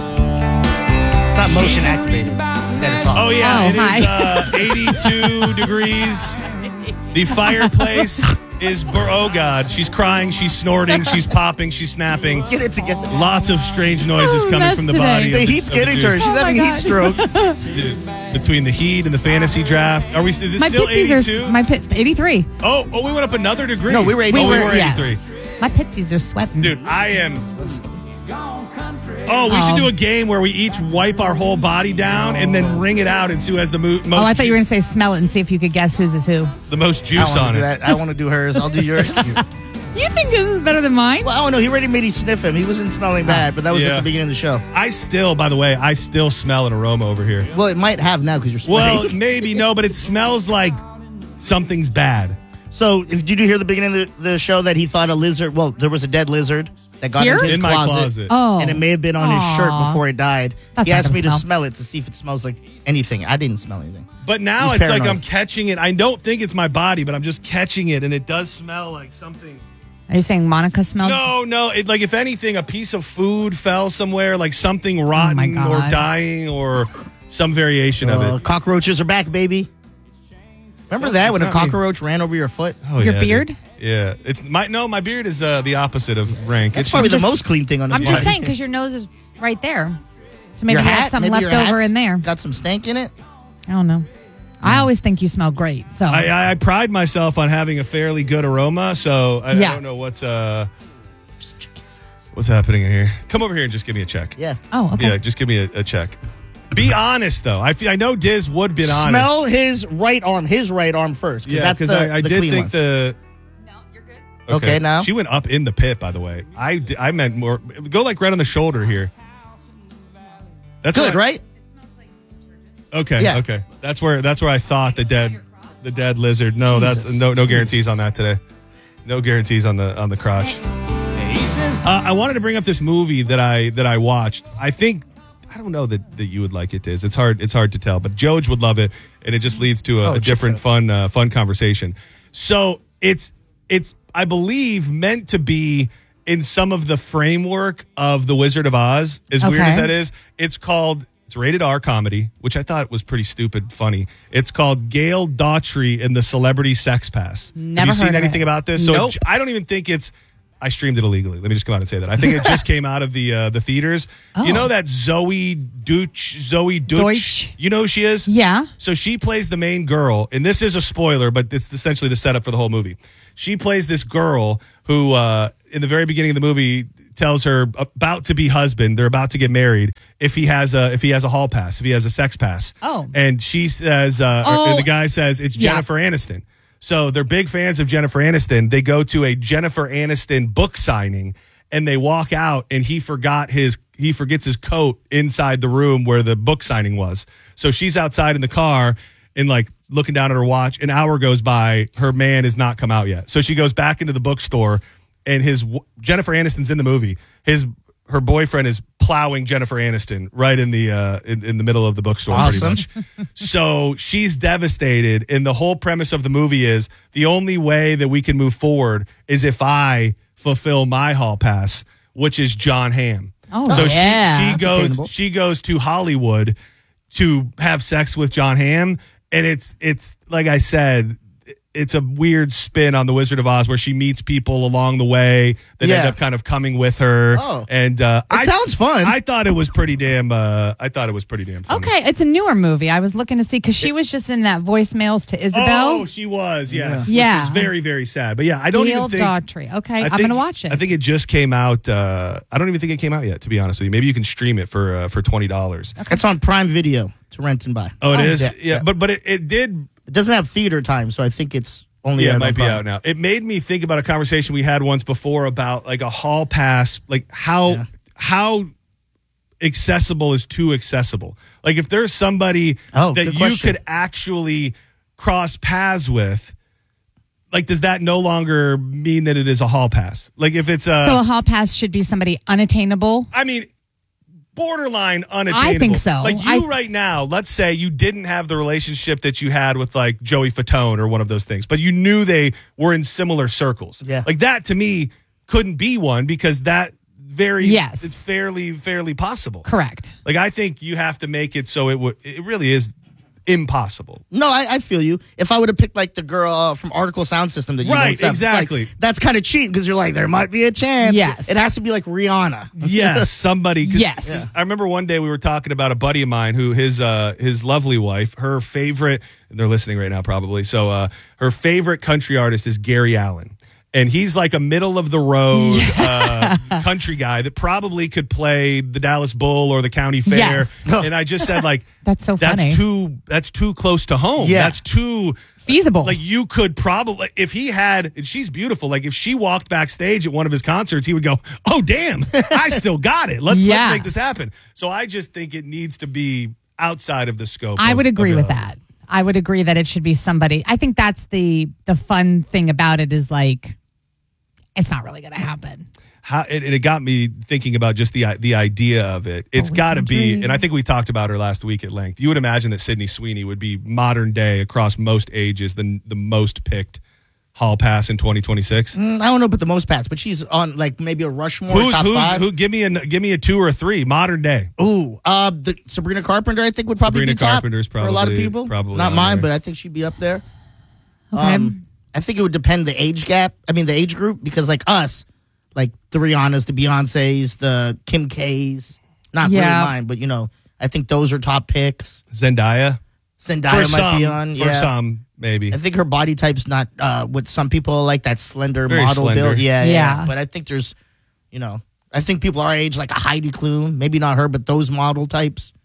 It's not motion activated. Oh, yeah. Oh, it hi. is uh, eighty-two degrees. The fireplace is, bur- oh, God. She's crying. She's snorting. She's popping. She's snapping. Get it together. Lots of strange noises Oh, coming mess from the today. body. The of heat's of the getting to her. juice. She's Oh, having my heat God. stroke. Dude, between the heat and the fantasy draft. Are we? Is it My still pitsies eighty-two? are my pits eighty-three. Oh, oh, we went up another degree. No, we were Oh, eighty-three. we We were were- yeah. eighty-three. My pitsies are sweating. Dude, I am. Oh, we should Oh. do a game where we each wipe our whole body down and then wring it out and see who has the mo- most. Oh, I thought you were ju- going to say smell it and see if you could guess whose is who. the most I juice wanna on do it. that. I want to do hers. I'll do yours. You think this is better than mine? Well, I don't know. He already made me sniff him. He wasn't smelling bad, but that was Yeah. at the beginning of the show. I still, by the way, I still smell an aroma over here. Well, it might have now because you're sweating. Well, maybe no, but it smells like something's bad. So, if did you hear the beginning of the, the show that he thought a lizard? Well, there was a dead lizard that got Here? into his In my closet, closet. Oh. and it may have been on his shirt Aw. before it died. That's he not asked gonna me to smell. smell it to see if it smells like anything. I didn't smell anything. But now He's it's like paranoid. I'm catching it. I don't think it's my body, but I'm just catching it, and it does smell like something. Are you saying Monica smelled? No, no. It, like if anything, a piece of food fell somewhere, like something rotten God. or dying or some variation of Uh, it. cockroaches are back, baby. Remember No, that it's when a not me. cockroach ran over your foot? Oh, Your yeah, beard? dude. Yeah, it's my no. My beard is uh, the opposite of rank. That's It's probably just- the most clean thing on his I'm body. just saying because your nose is right there. So maybe Your you hat? have something Maybe left your over hat's in there. Got some stank in it? I don't know. I always think you smell great. So I, I, I pride myself on having a fairly good aroma, so I, Yeah. I don't know what's uh what's happening in here. Come over here and just give me a check. Yeah. Oh, okay. Yeah, just give me a, a check. Be honest though. I feel, I know Diz would be honest. Smell his right arm, his right arm first. Yeah, that's because the, I, I the did clean think one. the. Okay, now? she went up in the pit. By the way, I di- I meant more. Go like right on the shoulder here. That's Good, what I- right? Okay, Yeah. okay. That's where that's where I thought the dead the dead lizard. No, Jesus. that's no no guarantees on that today. No guarantees on the on the crotch. Uh, I wanted to bring up this movie that I that I watched. I think I don't know that, that you would like it, Diz. It's hard it's hard to tell, but Joj would love it, and it just leads to a, Oh, a different sure. fun uh, fun conversation. So it's it's I believe meant to be in some of the framework of The Wizard of Oz. As weird as Okay. that is, it's called It's a rated R comedy, which I thought was pretty stupid funny. It's called Gail Daughtry and the Celebrity Sex Pass. Never Have you seen heard of anything it. about this? So Nope. I don't even think it's. I streamed it illegally. Let me just come out and say that. I think it just came out of the uh, the theaters. Oh. You know that Zoe Deutsch, Zoe Deutsch, Deutsch. You know who she is? Yeah. So she plays the main girl, and this is a spoiler, but it's essentially the setup for the whole movie. She plays this girl who, uh, in the very beginning of the movie, tells her about to be husband, they're about to get married, if he has a if he has a hall pass, if he has a sex pass. Oh. And she says, uh, or- Oh. and the guy says it's Yeah. Jennifer Aniston. So they're big fans of Jennifer Aniston. They go to a Jennifer Aniston book signing, and they walk out, and he forgot his he forgets his coat inside the room where the book signing was. So she's outside in the car and like looking down at her watch. An hour goes by, her man has not come out yet. So she goes back into the bookstore, and his Jennifer Aniston's in the movie. His her boyfriend is plowing Jennifer Aniston right in the uh, in, in the middle of the bookstore, Awesome. pretty much. So she's devastated, and the whole premise of the movie is the only way that we can move forward is if I fulfill my hall pass, which is John Hamm. Oh, so yeah. she she That's goes attainable. she goes to Hollywood to have sex with John Hamm, and it's it's like I said, it's a weird spin on the Wizard of Oz where she meets people along the way that Yeah. end up kind of coming with her. Oh. And uh, It I, sounds fun. I thought it was pretty damn. Uh, I thought it was pretty damn funny. Okay, it's a newer movie. I was looking to see because she was just in that voicemails to Isabel. Oh, she was. Yes. Yeah. Which is very very sad. But yeah, I don't Gail even think. Daughtry. Okay, I I'm think- gonna watch it. I think it just came out. Uh, I don't even think it came out yet. To be honest with you, maybe you can stream it for uh, for twenty dollars. It's on Prime Video to rent and buy. Oh, it is. Yeah, Yeah, yeah. but but it, it did. It doesn't have theater time, so I think it's only Yeah, out it might on be Prime. out now. It made me think about a conversation we had once before about like a hall pass, like how Yeah. how accessible is too accessible. Like if there's somebody Oh, that good you question. could actually cross paths with, like does that no longer mean that it is a hall pass? Like if it's a, so a hall pass should be somebody unattainable. I mean, borderline unattainable. I think so. Like you I- right now, let's say you didn't have the relationship that you had with like Joey Fatone or one of those things, but you knew they were in similar circles. Yeah. Like that to me couldn't be one because that very Yes. it's fairly fairly possible. Correct. Like I think you have to make it so it would it really is impossible. No, I, I feel you. If I would have picked like the girl uh, from Article Sound System that you Right, once have, exactly. like, that's kind of cheating because you're like, there might be a chance. Yes. It has to be like Rihanna. Yes, somebody. 'cause Yes. I remember one day we were talking about a buddy of mine who his uh, his lovely wife, her favorite. They're listening right now, probably. So uh, her favorite country artist is Gary Allen. And he's like a middle of the road uh, country guy that probably could play the Dallas Bull or the county fair. Yes. And I just said, like, That's so that's funny. too that's too close to home. Yeah. That's too Feasible. like you could probably if he had and she's beautiful, like if she walked backstage at one of his concerts, he would go, oh damn, I still got it. Let's Yeah. let's make this happen. So I just think it needs to be outside of the scope. I of- would agree of, with uh, that. I would agree that it should be somebody. I think that's the the fun thing about it is like it's not really going to happen. How it, it got me thinking about just the the idea of it. It's we got to can be, dream. and I think we talked about her last week at length. You would imagine that Sydney Sweeney would be modern day across most ages, the the most picked hall pass in twenty twenty-six. Mm, I don't know about the most pats, but she's on like maybe a Rushmore Who's top who's five. who? Give me a give me a two or a three modern day. Ooh, uh, the Sabrina Carpenter, I think would probably Sabrina be top Carpenter's for a lot of probably- people. probably not on mine, there. but I think she'd be up there. Okay. Um, I think it would depend the age gap. I mean, the age group because like us, like the Rihannas, the Beyoncés, the Kim K's, not Yeah. really mine, but you know, I think those are top picks. Zendaya. Zendaya For might some, be on. for Yeah. some, maybe. I think her body type's not uh, what some people like that slender Very model slender. build. Yeah, yeah, Yeah. But I think there's, you know, I think people our age like a Heidi Klum, maybe not her, but those model types.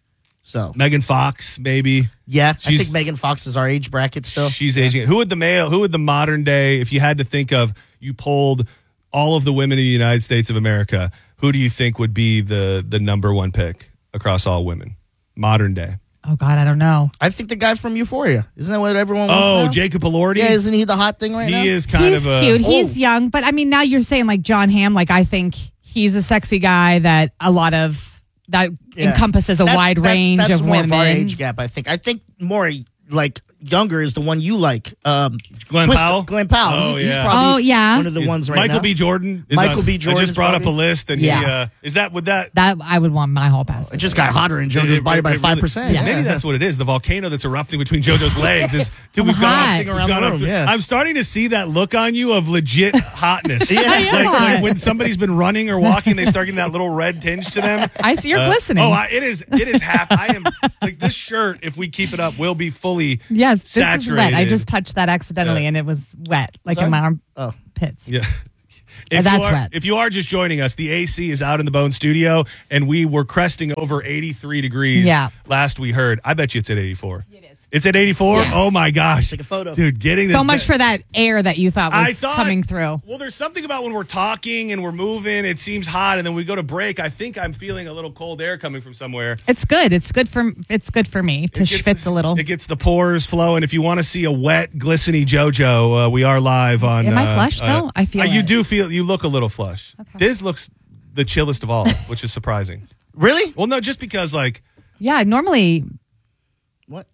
So Megan Fox, maybe. yeah, I She's- think Megan Fox is our age bracket still. She's aging. Who would the male? Who would the modern day? If you had to think of, you polled all of the women in the United States of America. Who do you think would be the the number one pick across all women, modern day? Oh God, I don't know. I think the guy from Euphoria. Isn't that what everyone wants Oh, now? Jacob Elordi. Yeah, isn't he the hot thing right he now? is kind He's of a cute. He's Oh. young, but I mean, now you're saying like John Hamm. Like I think he's a sexy guy that a lot of that Yeah. encompasses a That's- wide that's- range that's of more women. Of our age gap, I think. I think more like younger is the one you like. Um, Glenn Twister- Powell? Glenn Powell. Oh, He- he's yeah. probably Oh, yeah. one of the Is ones right Michael now. B. Jordan. Is Michael on- B. Jordan I just is brought up a probably- list, and he, Yeah. uh, is that would that? That I would want my whole pass. It just got hotter in JoJo's It- body it- by it five really- percent. Maybe that's what it is. The volcano that's erupting between JoJo's legs is. Dude, we've I'm gone, hot. we've Around gone the up room, to- yeah. I'm starting to see that look on you of legit hotness. Yeah. I am like, hot. like when somebody's been running or walking, they start getting that little red tinge to them. I see you're Uh, glistening. Oh, I, it is. It is half. I am like this shirt. If we keep it up, will be fully Yes, this saturated. is wet. I just touched that accidentally, Yeah. and it was wet, like Sorry? in my arm Oh. pits. Yeah. Oh, If that's you are, wet. If you are just joining us, the A C is out in the Bone Studio, and we were cresting over eighty-three degrees. Yeah. Last we heard, I bet you it's at eighty-four. It is. It's at eighty-four. Yes. Oh my gosh! Take a photo, dude. Getting this So much ba- for that air that you thought was I thought- coming through. Well, there's something about when we're talking and we're moving, it seems hot, and then we go to break. I think I'm feeling a little cold air coming from somewhere. It's good. It's good for it's good for me to It gets- schwitz a little. It gets the pores flowing. If you want to see a wet, glistening JoJo, uh, we are live on. Am I uh, flushed, uh, though? I feel uh, you it. do feel you look a little flush. Diz looks the chillest of all, which is surprising. Really? Well, no, just because like Yeah, normally What?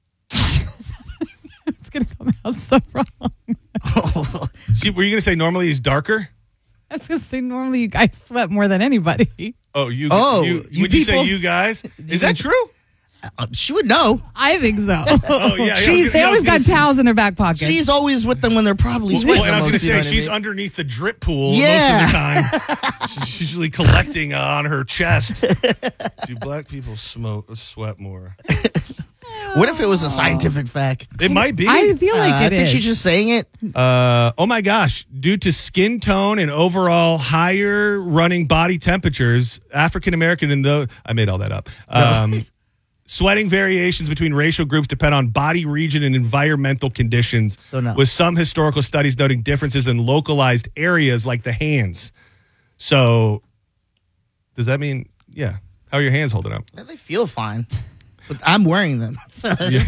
it's gonna come out so wrong. she, were you gonna say normally he's darker? I was gonna say normally you guys sweat more than anybody. Oh, you. Oh, you, you would you say people- you guys? Is that true? Uh, she would know. I think so. Oh yeah, yeah, I was She's, gonna- they I was always gonna got say- towels in their back pocket. She's always with them when they're probably Well, sweating. and I was the going to most, you say know what I she's mean? underneath the drip pool Yeah. most of the time. She's usually collecting uh, on her chest. Do black people smoke sweat more? What if it was a scientific fact? It might be. I feel like Uh, it I think is. she's just saying it. Uh, oh my gosh! Due to skin tone and overall higher running body temperatures, African American and the I made all that up. Um, sweating variations between racial groups depend on body region and environmental conditions. So no. With some historical studies noting differences in localized areas like the hands. So, does that mean yeah? How are your hands holding up? They feel fine. But I'm wearing them. So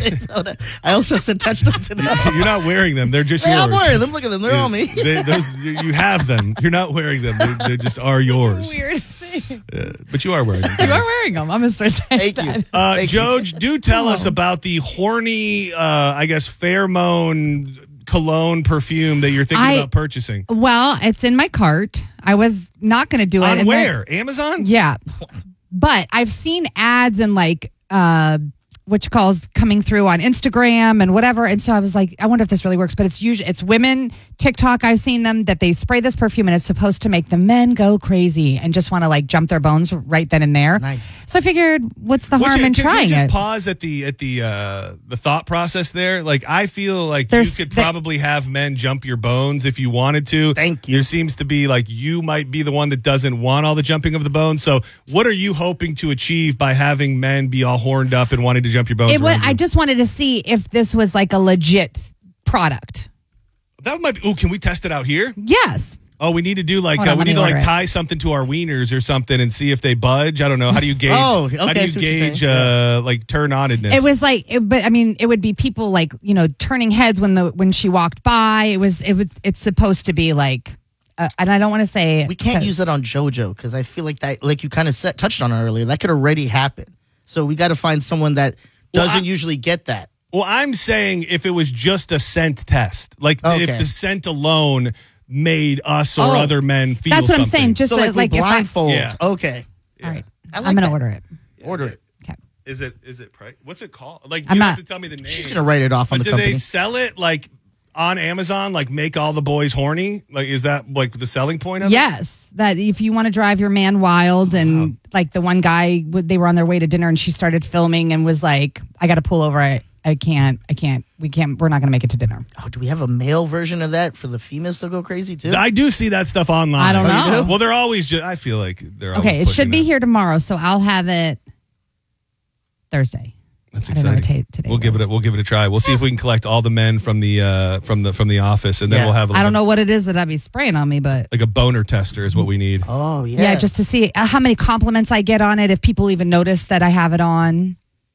I also said touch them today. You're not wearing them; they're just Hey, yours. I'm wearing them. Look at them. They're Yeah, on me. they- those, you you have them. You're not wearing them. They, they just are yours. Weird thing. Uh, but you are wearing them. You are wearing them. I'm gonna start saying Thank you. that. Uh, Thank you. Joj, do tell us about the horny, uh, I guess, pheromone cologne perfume that you're thinking I- about purchasing. Well, it's in my cart. I was not gonna do it. On and where? then- Amazon? Yeah. But I've seen ads and like uh what you calls coming through on Instagram and whatever. And so I was like, I wonder if this really works. But it's usually it's women TikTok. I've seen them that they spray this perfume and it's supposed to make the men go crazy and just want to like jump their bones right then and there. Nice. So I figured, what's the Would harm you- in can trying you just it? pause at the at the uh, the thought process there? Like, I feel like There's- you could the- probably have men jump your bones if you wanted to. Thank you. There seems to be like you might be the one that doesn't want all the jumping of the bones. So, what are you hoping to achieve by having men be all horned up and wanting to jump your bones? It was, around you? I just wanted to see if this was like a legit product. That might be. Oh, can we test it out here? Yes. Oh, we need to do like Hold uh, on, we let need me to like order it. tie something to our wieners or something and see if they budge. I don't know. How do you gauge? Oh, okay, How I do you see what you're gauge saying. uh, like turn onedness? It was like, it, but I mean, it would be people like you know turning heads when the when she walked by. It was it was it's supposed to be like, uh, and I don't want to say We can't use it on JoJo because I feel like that, like you kind of said, touched on it earlier, that could already happen. So we got to find someone that Well, doesn't I- usually get that. Well, I'm saying if it was just a scent test, like if Okay. the scent alone made us or Oh, other men feel That's what I'm something. saying. Just so so, like, like, we if I, blindfold. Yeah. Okay. all right, I like I'm gonna that. order it. Order it. Okay. Is it is it price? What's it called? Like I'm you not- have to tell me the name. She's going to write it off on But the do company. they sell it like on Amazon? Like make all the boys horny? Like is that like the selling point of it? Yes, that if you want to drive your man wild, and like the one guy, w- they were on their way to dinner, and she started filming and was like, "I got to pull over. I, I can't. I can't. We can't. We're not going to make it to dinner." Oh, do we have a male version of that for the females to go crazy too? I do see that stuff online. I don't Oh, you know. do? Well, they're always just. I feel like they're always Okay, it pushing should be that. here tomorrow, so I'll have it Thursday. That's I don't know exciting. what ta- today we'll give it. A, we'll give it a try. We'll see if we can collect all the men from the uh, from the from the office, and then Yeah. we'll have. A I don't little- know what it is that I'd be spraying on me, but Like a boner tester is what we need. Oh, yeah. yeah, just to see uh, how many compliments I get on it, if people even notice that I have it on.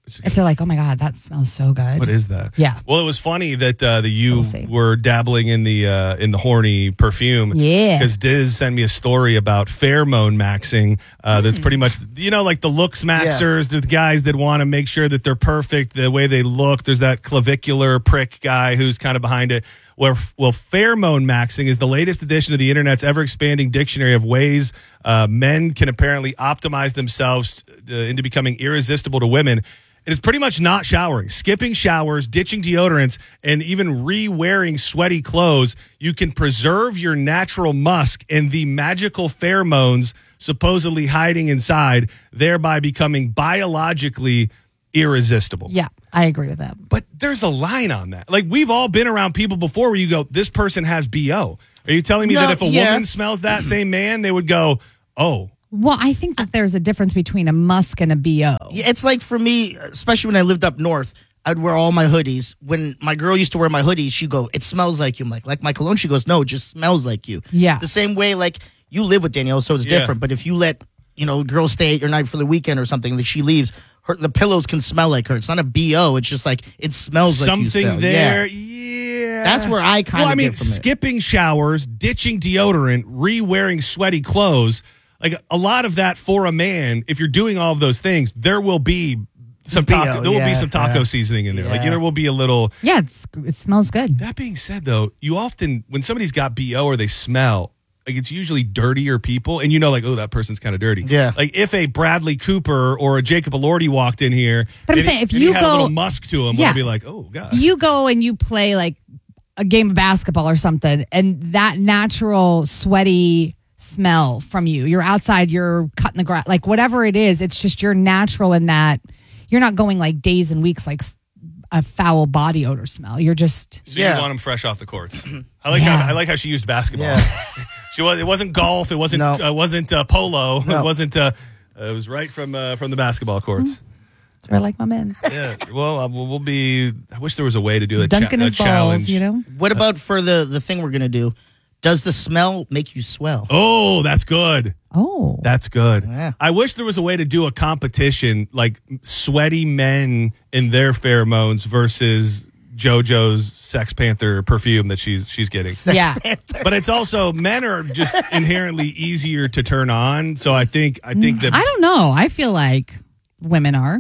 if they're like, oh my God, that smells so good. What is that? Yeah. Well, it was funny that uh, that you were dabbling in the uh, in the horny perfume. Yeah. Because Diz sent me a story about pheromone maxing. Uh, that's pretty much, you know, like the looks maxers. There's the guys that want to make sure that they're perfect the way they look. There's that clavicular prick guy who's kind of behind it. Where, well, pheromone maxing is the latest addition to the internet's ever-expanding dictionary of ways uh, men can apparently optimize themselves uh, into becoming irresistible to women. It is pretty much not showering, skipping showers, ditching deodorants, and even re-wearing sweaty clothes. You can preserve your natural musk and the magical pheromones supposedly hiding inside, thereby becoming biologically irresistible. Yeah, I agree with that. But there's a line on that. Like, we've all been around people before where you go, this person has B O. Are you telling me No, that if a yeah. woman smells that same man, they would go, oh. Well, I think that there's a difference between a musk and a B O. Yeah, it's like for me, especially when I lived up north, I'd wear all my hoodies. When my girl used to wear my hoodies, she'd go, it smells like you. I'm like, like my cologne? She goes, no, it just smells like you. Yeah. The same way, like, you live with Danielle, so it's Yeah. different. But if you let, you know, girl stay at your night for the weekend or something, that she leaves, her, the pillows can smell like her. It's not a B O. It's just like, it smells like you Something still. there. Yeah. Yeah. That's where I kind of Well, I mean, get from it. skipping showers, ditching deodorant, re-wearing sweaty clothes. Like, a lot of that for a man, if you're doing all of those things, there will be some B O, taco, there will yeah, be some taco yeah. seasoning in there. Like, Yeah. there will be a little. Yeah, it's, it smells good. That being said, though, you often, when somebody's got B O or they smell, like, it's usually dirtier people, and you know, like, oh, that person's kind of dirty. Yeah. Like, if a Bradley Cooper or a Jacob Elordi walked in here, But I'm and saying, he- if and you he had go- a little musk to him, Yeah. we'd be like, oh, God. You go and you play like a game of basketball or something, and that natural sweaty smell from you. You're outside, you're cutting the grass, like whatever it is, it's just you're natural in that you're not going like days and weeks like s- a foul body odor smell. You're just So you want him fresh off the courts. I like Yeah. how I like how she used basketball. she was. It wasn't golf. It wasn't. No. Uh, wasn't uh, polo. No. It wasn't. Uh, uh, it was right from uh, from the basketball courts. I like my men's. Yeah. Well, uh, we'll we'll be. I wish there was a way to do a, Dunking cha- a his balls, challenge. you know? What about for the, the thing we're going to do? Does the smell make you swell? Oh, that's good. Oh, That's good. Yeah. I wish there was a way to do a competition like sweaty men and their pheromones versus JoJo's Sex Panther perfume that she's she's getting. yeah. But it's also, men are just inherently easier to turn on. So I think I think that I don't know. I feel like women are.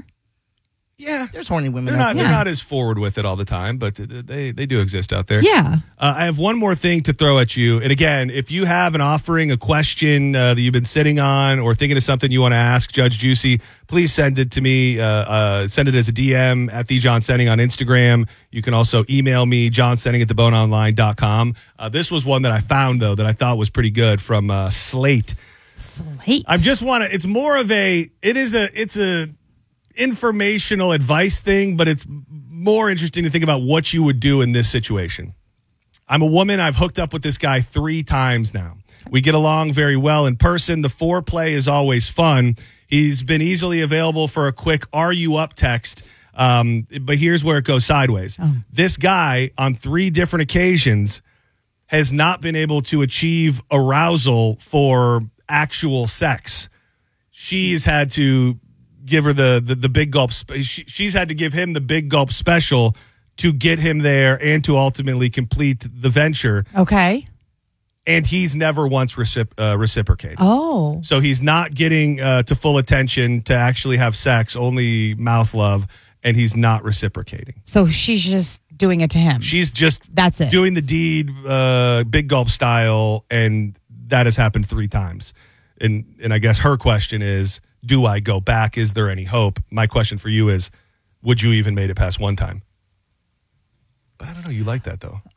yeah, There's horny women they're out not there. they're Yeah. not as forward with it all the time, but they they do exist out there. Yeah. Uh, I have one more thing to throw at you. And again, if you have an offering, a question uh, that you've been sitting on, or thinking of something you want to ask Judge Juicy, please send it to me. Uh, uh, send it as a D M at the John Senning on Instagram. You can also email me, johnsenning at the bone online dot com. Uh, this was one that I found, though, that I thought was pretty good from uh, Slate. Slate. I just want to, it's more of a, it is a, it's a informational advice thing, but it's more interesting to think about what you would do in this situation. I'm a woman. I've hooked up with this guy three times now. We get along very well in person. The foreplay is always fun. He's been easily available for a quick "Are you up?" text. Um, but here's where it goes sideways. Oh. This guy, on three different occasions, has not been able to achieve arousal for actual sex. She's had to give her the the, the big gulp. Spe- she, she's had to give him the big gulp special to get him there and to ultimately complete the venture. Okay. And he's never once recip- uh, reciprocated. Oh. So he's not getting uh, to full attention to actually have sex, only mouth love, and he's not reciprocating. So she's just doing it to him. She's just That's it. doing the deed, uh, big gulp style, and that has happened three times. And and I guess her question is, do I go back? Is there any hope? My question for you is, would you even made it past one time? But I don't know. You like that, though.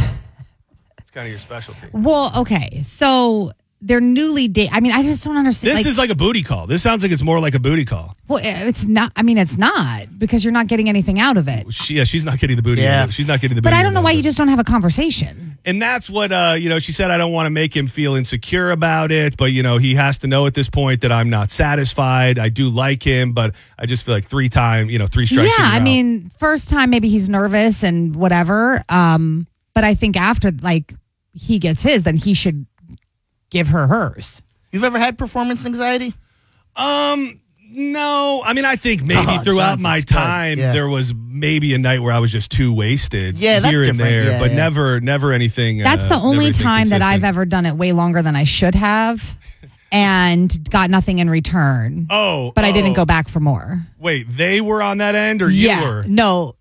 It's kind of your specialty. Well, okay. So they're newly dating. I mean, I just don't understand. This is like a booty call. This sounds like it's more like a booty call. Well, it's not. I mean, it's not because you're not getting anything out of it. She, yeah, she's not getting the booty. Yeah. End of it. She's not getting the But booty. I don't end know of why it. you just don't have a conversation. And that's what, uh, you know, she said, I don't want to make him feel insecure about it, but, you know, he has to know at this point that I'm not satisfied. I do like him, but I just feel like three times, you know, three strikes. Yeah, and you're I out. mean, first time maybe he's nervous and whatever. Um, but I think after like he gets his, then he should give her hers. You've ever had performance anxiety? Um, No, I mean, I think maybe Oh, throughout John's a my stud. time Yeah. there was maybe a night where I was just too wasted. Yeah, that's here and different. there, Yeah, but yeah. never, never anything. That's uh, the never only anything time that I've consistent. ever done it way longer than I should have and got nothing in return. Oh, But I didn't oh. go back for more. Wait, they were on that end, or yeah. you were? No,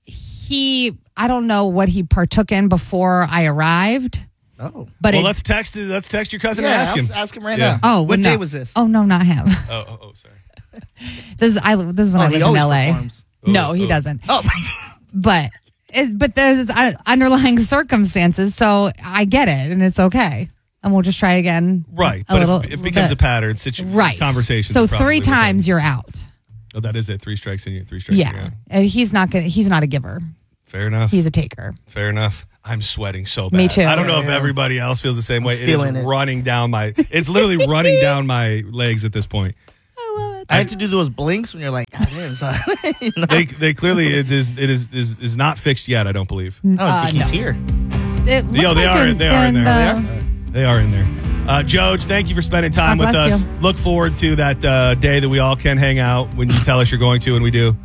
he, I don't know what he partook in before I arrived. Oh. But well, it- let's text. Let's text your cousin Yeah, and ask him. I'll ask him right Yeah. now. Oh, What no. day was this? Oh, no, not him. Oh, oh, oh, sorry. This is, I, this is when Oh, I he lived in always L A. performs. No, Oh, he oh. doesn't. Oh. But it, but there's uh, underlying circumstances, so I get it, and it's okay. And we'll just try again. Right, a but little, if, if it becomes bit. a pattern, situ- right conversation. So three times you're out. Oh, that is it. Three strikes in you. Three strikes. Yeah, you're out. and he's not gonna. He's not a giver. Fair enough. He's a taker. Fair enough. I'm sweating so bad. Me too. I don't know if Yeah. everybody else feels the same way. It is feeling it. running down my. It's literally running down my legs at this point. I had to do those blinks when you're like, God, it is. uh, you know? They, they clearly it is it is, is is not fixed yet. I don't believe. I don't Uh, think he's no. here. It Yo, looks they like are in- they are in in there. the- They are in there. Uh, Joj, thank you for spending time God with bless us. you. Look forward to that uh, day that we all can hang out when you tell us you're going to, and we do.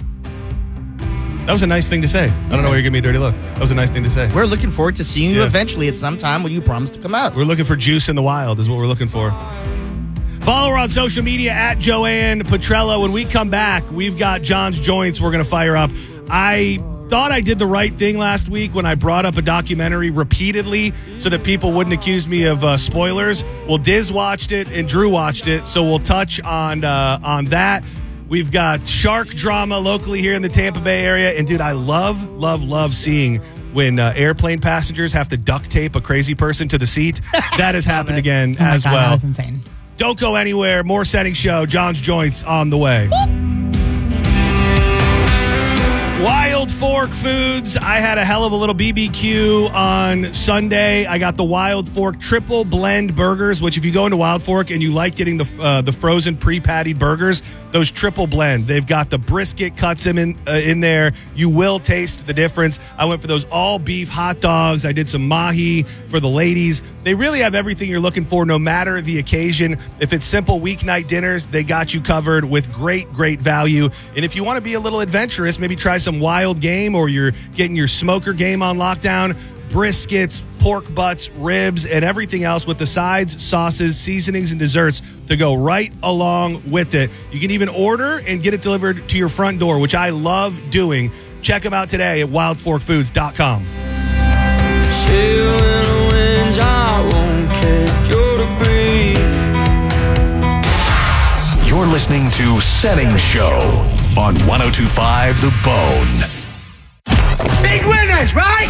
That was a nice thing to say. I don't know why you're giving me a dirty look. That was a nice thing to say. We're looking forward to seeing you Yeah. eventually at some time when you promise to come out. We're looking for juice in the wild is what we're looking for. Follow her on social media at Joanne Petrella. When we come back, we've got John's Joints we're going to fire up. I thought I did the right thing last week when I brought up a documentary repeatedly so that people wouldn't accuse me of uh, spoilers. Well, Diz watched it and Drew watched it, so we'll touch on uh, on that. We've got shark drama locally here in the Tampa Bay area. And, dude, I love, love, love seeing when uh, airplane passengers have to duct tape a crazy person to the seat. That has happened again Oh my as God, well. that was insane. Don't go anywhere. More Setting Show. John's Joints on the way. Wild Fork Foods. I had a hell of a little B B Q on Sunday. I got the Wild Fork triple blend burgers, which if you go into Wild Fork and you like getting the uh, the frozen pre-pattied burgers, those triple blend. They've got the brisket cuts in uh, in there. You will taste the difference. I went for those all beef hot dogs. I did some mahi for the ladies. They really have everything you're looking for, no matter the occasion. If it's simple weeknight dinners, they got you covered with great, great value. And if you want to be a little adventurous, maybe try some wild game, or you're getting your smoker game on lockdown, briskets, pork butts, ribs, and everything else with the sides, sauces, seasonings, and desserts to go right along with it. You can even order and get it delivered to your front door, which I love doing. Check them out today at wild fork foods dot com. Sailing winds, I won't catch your debris. You're listening to Setting Show on one oh two point five The Bone. Big winners, right?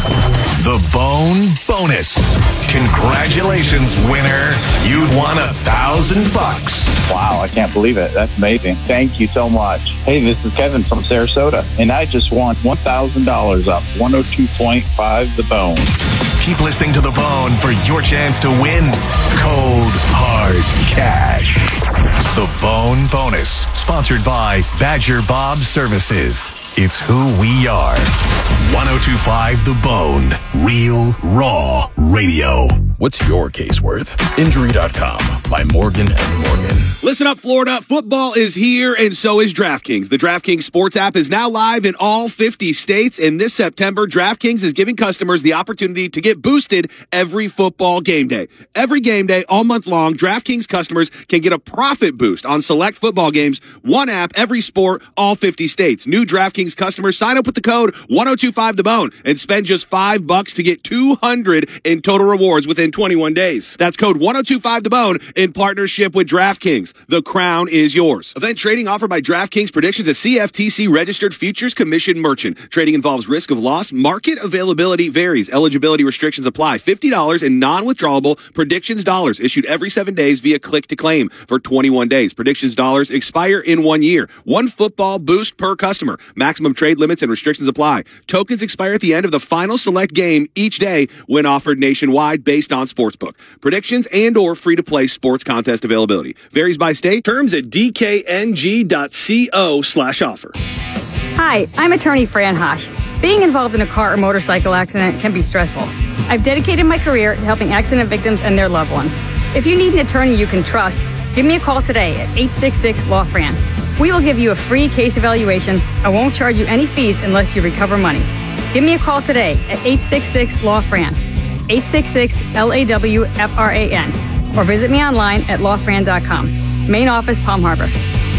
The Bone Bonus. Congratulations, winner. You'd won a thousand bucks. Wow, I can't believe it. That's amazing. Thank you so much. Hey, this is Kevin from Sarasota, and I just won one thousand dollars up one oh two point five The Bone. Keep listening to The Bone for your chance to win cold, hard cash. The Bone Bonus, sponsored by Badger Bob Services. It's who we are. one oh two point five The Bone. Real, raw radio. What's your case worth? Injury dot com by Morgan and Morgan. Listen up, Florida. Football is here, and so is DraftKings. The DraftKings Sports app is now live in all fifty states, and this September, DraftKings is giving customers the opportunity to get boosted every football game day. Every game day, all month long, DraftKings customers can get a profit boost on select football games. One app, every sport, all fifty states. New DraftKings customers sign up with the code one oh two five The Bone and spend just five bucks to get two hundred in total rewards within twenty-one days. That's code one oh two five The Bone in partnership with DraftKings. The crown is yours. Event trading offered by DraftKings Predictions, a C F T C registered futures commission merchant. Trading involves risk of loss. Market availability varies. Eligibility restrictions apply. fifty dollars in non-withdrawable Predictions dollars issued every seven days via click to claim for twenty-one days. Predictions dollars expire in one year. One football boost per customer. Maximum trade limits and restrictions apply. Tokens expire at the end of the final select game each day when offered nationwide based on Sportsbook. Predictions and or free-to-play sports contest availability. Varies by state. Terms at d k n g dot co slash offer. Hi, I'm attorney Fran Hosh. Being involved in a car or motorcycle accident can be stressful. I've dedicated my career to helping accident victims and their loved ones. If you need an attorney you can trust, Give me a call today at eight six six, L A W, F R A N. We will give you a free case evaluation and won't charge you any fees unless you recover money. Give me a call today at eight six six, L A W, F R A N. eight six six, L A W F R A N. Or visit me online at law fran dot com. Main office, Palm Harbor.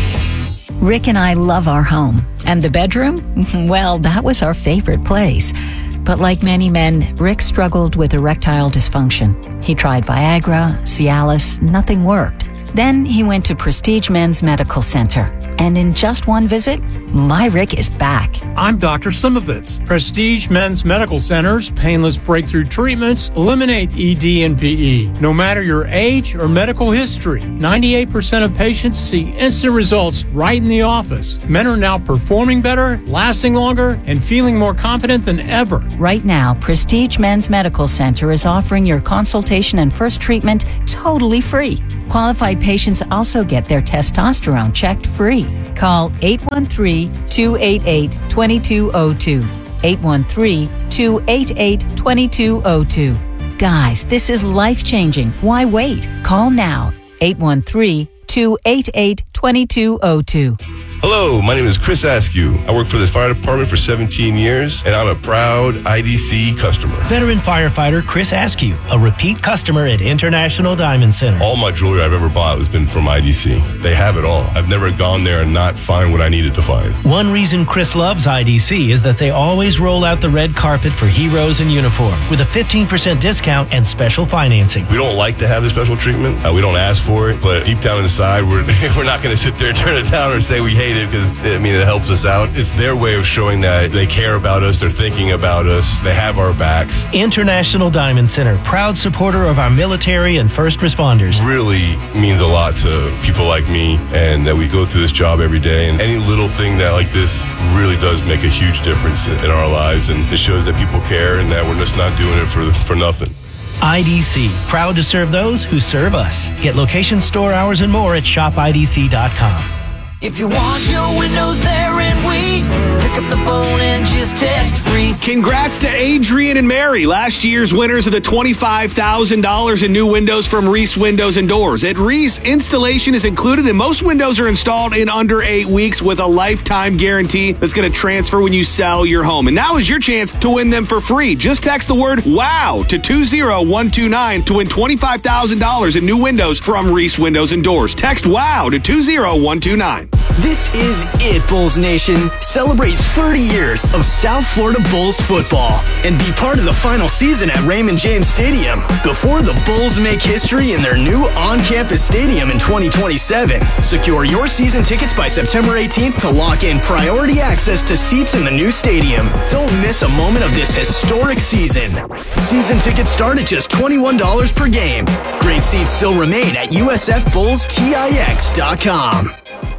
Rick and I love our home. And the bedroom? Well, that was our favorite place. But like many men, Rick struggled with erectile dysfunction. He tried Viagra, Cialis, nothing worked. Then he went to Prestige Men's Medical Center. And in just one visit, my Rick is back. I'm Doctor Simovitz. Prestige Men's Medical Center's painless breakthrough treatments eliminate E D and P E. No matter your age or medical history, ninety-eight percent of patients see instant results right in the office. Men are now performing better, lasting longer, and feeling more confident than ever. Right now, Prestige Men's Medical Center is offering your consultation and first treatment totally free. Qualified patients also get their testosterone checked free. Call eight one three, two eight eight, two two zero two. eight one three, two eight eight, two two zero two. Guys, this is life-changing. Why wait? Call now. eight one three, two eight eight, two two zero two. Hello, my name is Chris Askew. I work for this fire department for seventeen years, and I'm a proud I D C customer. Veteran firefighter Chris Askew, a repeat customer at International Diamond Center. All my jewelry I've ever bought has been from I D C. They have it all. I've never gone there and not find what I needed to find. One reason Chris loves I D C is that they always roll out the red carpet for heroes in uniform with a fifteen percent discount and special financing. We don't like to have the special treatment. Uh, we don't ask for it, but deep down inside, we're, we're not going to sit there and turn it down or say we hate it because, I mean, it helps us out. It's their way of showing that they care about us, they're thinking about us, they have our backs. International Diamond Center, proud supporter of our military and first responders. Really means a lot to people like me, and that we go through this job every day, and any little thing that like this really does make a huge difference in, in our lives, and it shows that people care and that we're just not doing it for, for nothing. I D C, proud to serve those who serve us. Get location, store hours, and more at shop I D C dot com. If you want your windows there in weeks, pick up the phone and just text Reese. Congrats to Adrian and Mary, last year's winners of the twenty-five thousand dollars in new windows from Reese Windows and Doors. At Reese, installation is included, and most windows are installed in under eight weeks with a lifetime guarantee that's going to transfer when you sell your home. And now is your chance to win them for free. Just text the word WOW to two zero one two nine to win twenty-five thousand dollars in new windows from Reese Windows and Doors. Text WOW to two zero one two nine. This is it, Bulls Nation. Celebrate thirty years of South Florida Bulls football and be part of the final season at Raymond James Stadium before the Bulls make history in their new on-campus stadium in twenty twenty-seven. Secure your season tickets by September eighteenth to lock in priority access to seats in the new stadium. Don't miss a moment of this historic season. Season tickets start at just twenty-one dollars per game. Great seats still remain at U S F Bulls Tix dot com.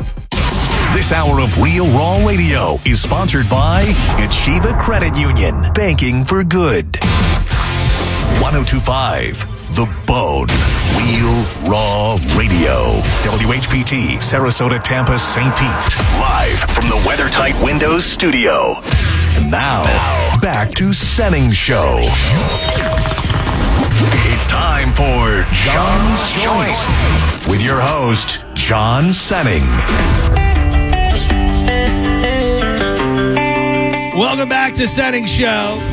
This hour of Real Raw Radio is sponsored by Achieva Credit Union. Banking for good. ten twenty-five The Bone. Real Raw Radio. W H P T, Sarasota, Tampa, Saint Pete. Live from the WeatherTight Windows studio. And now, back to Senning Show. It's time for John's Choice with your host, John Senning. Welcome back to Senning Show.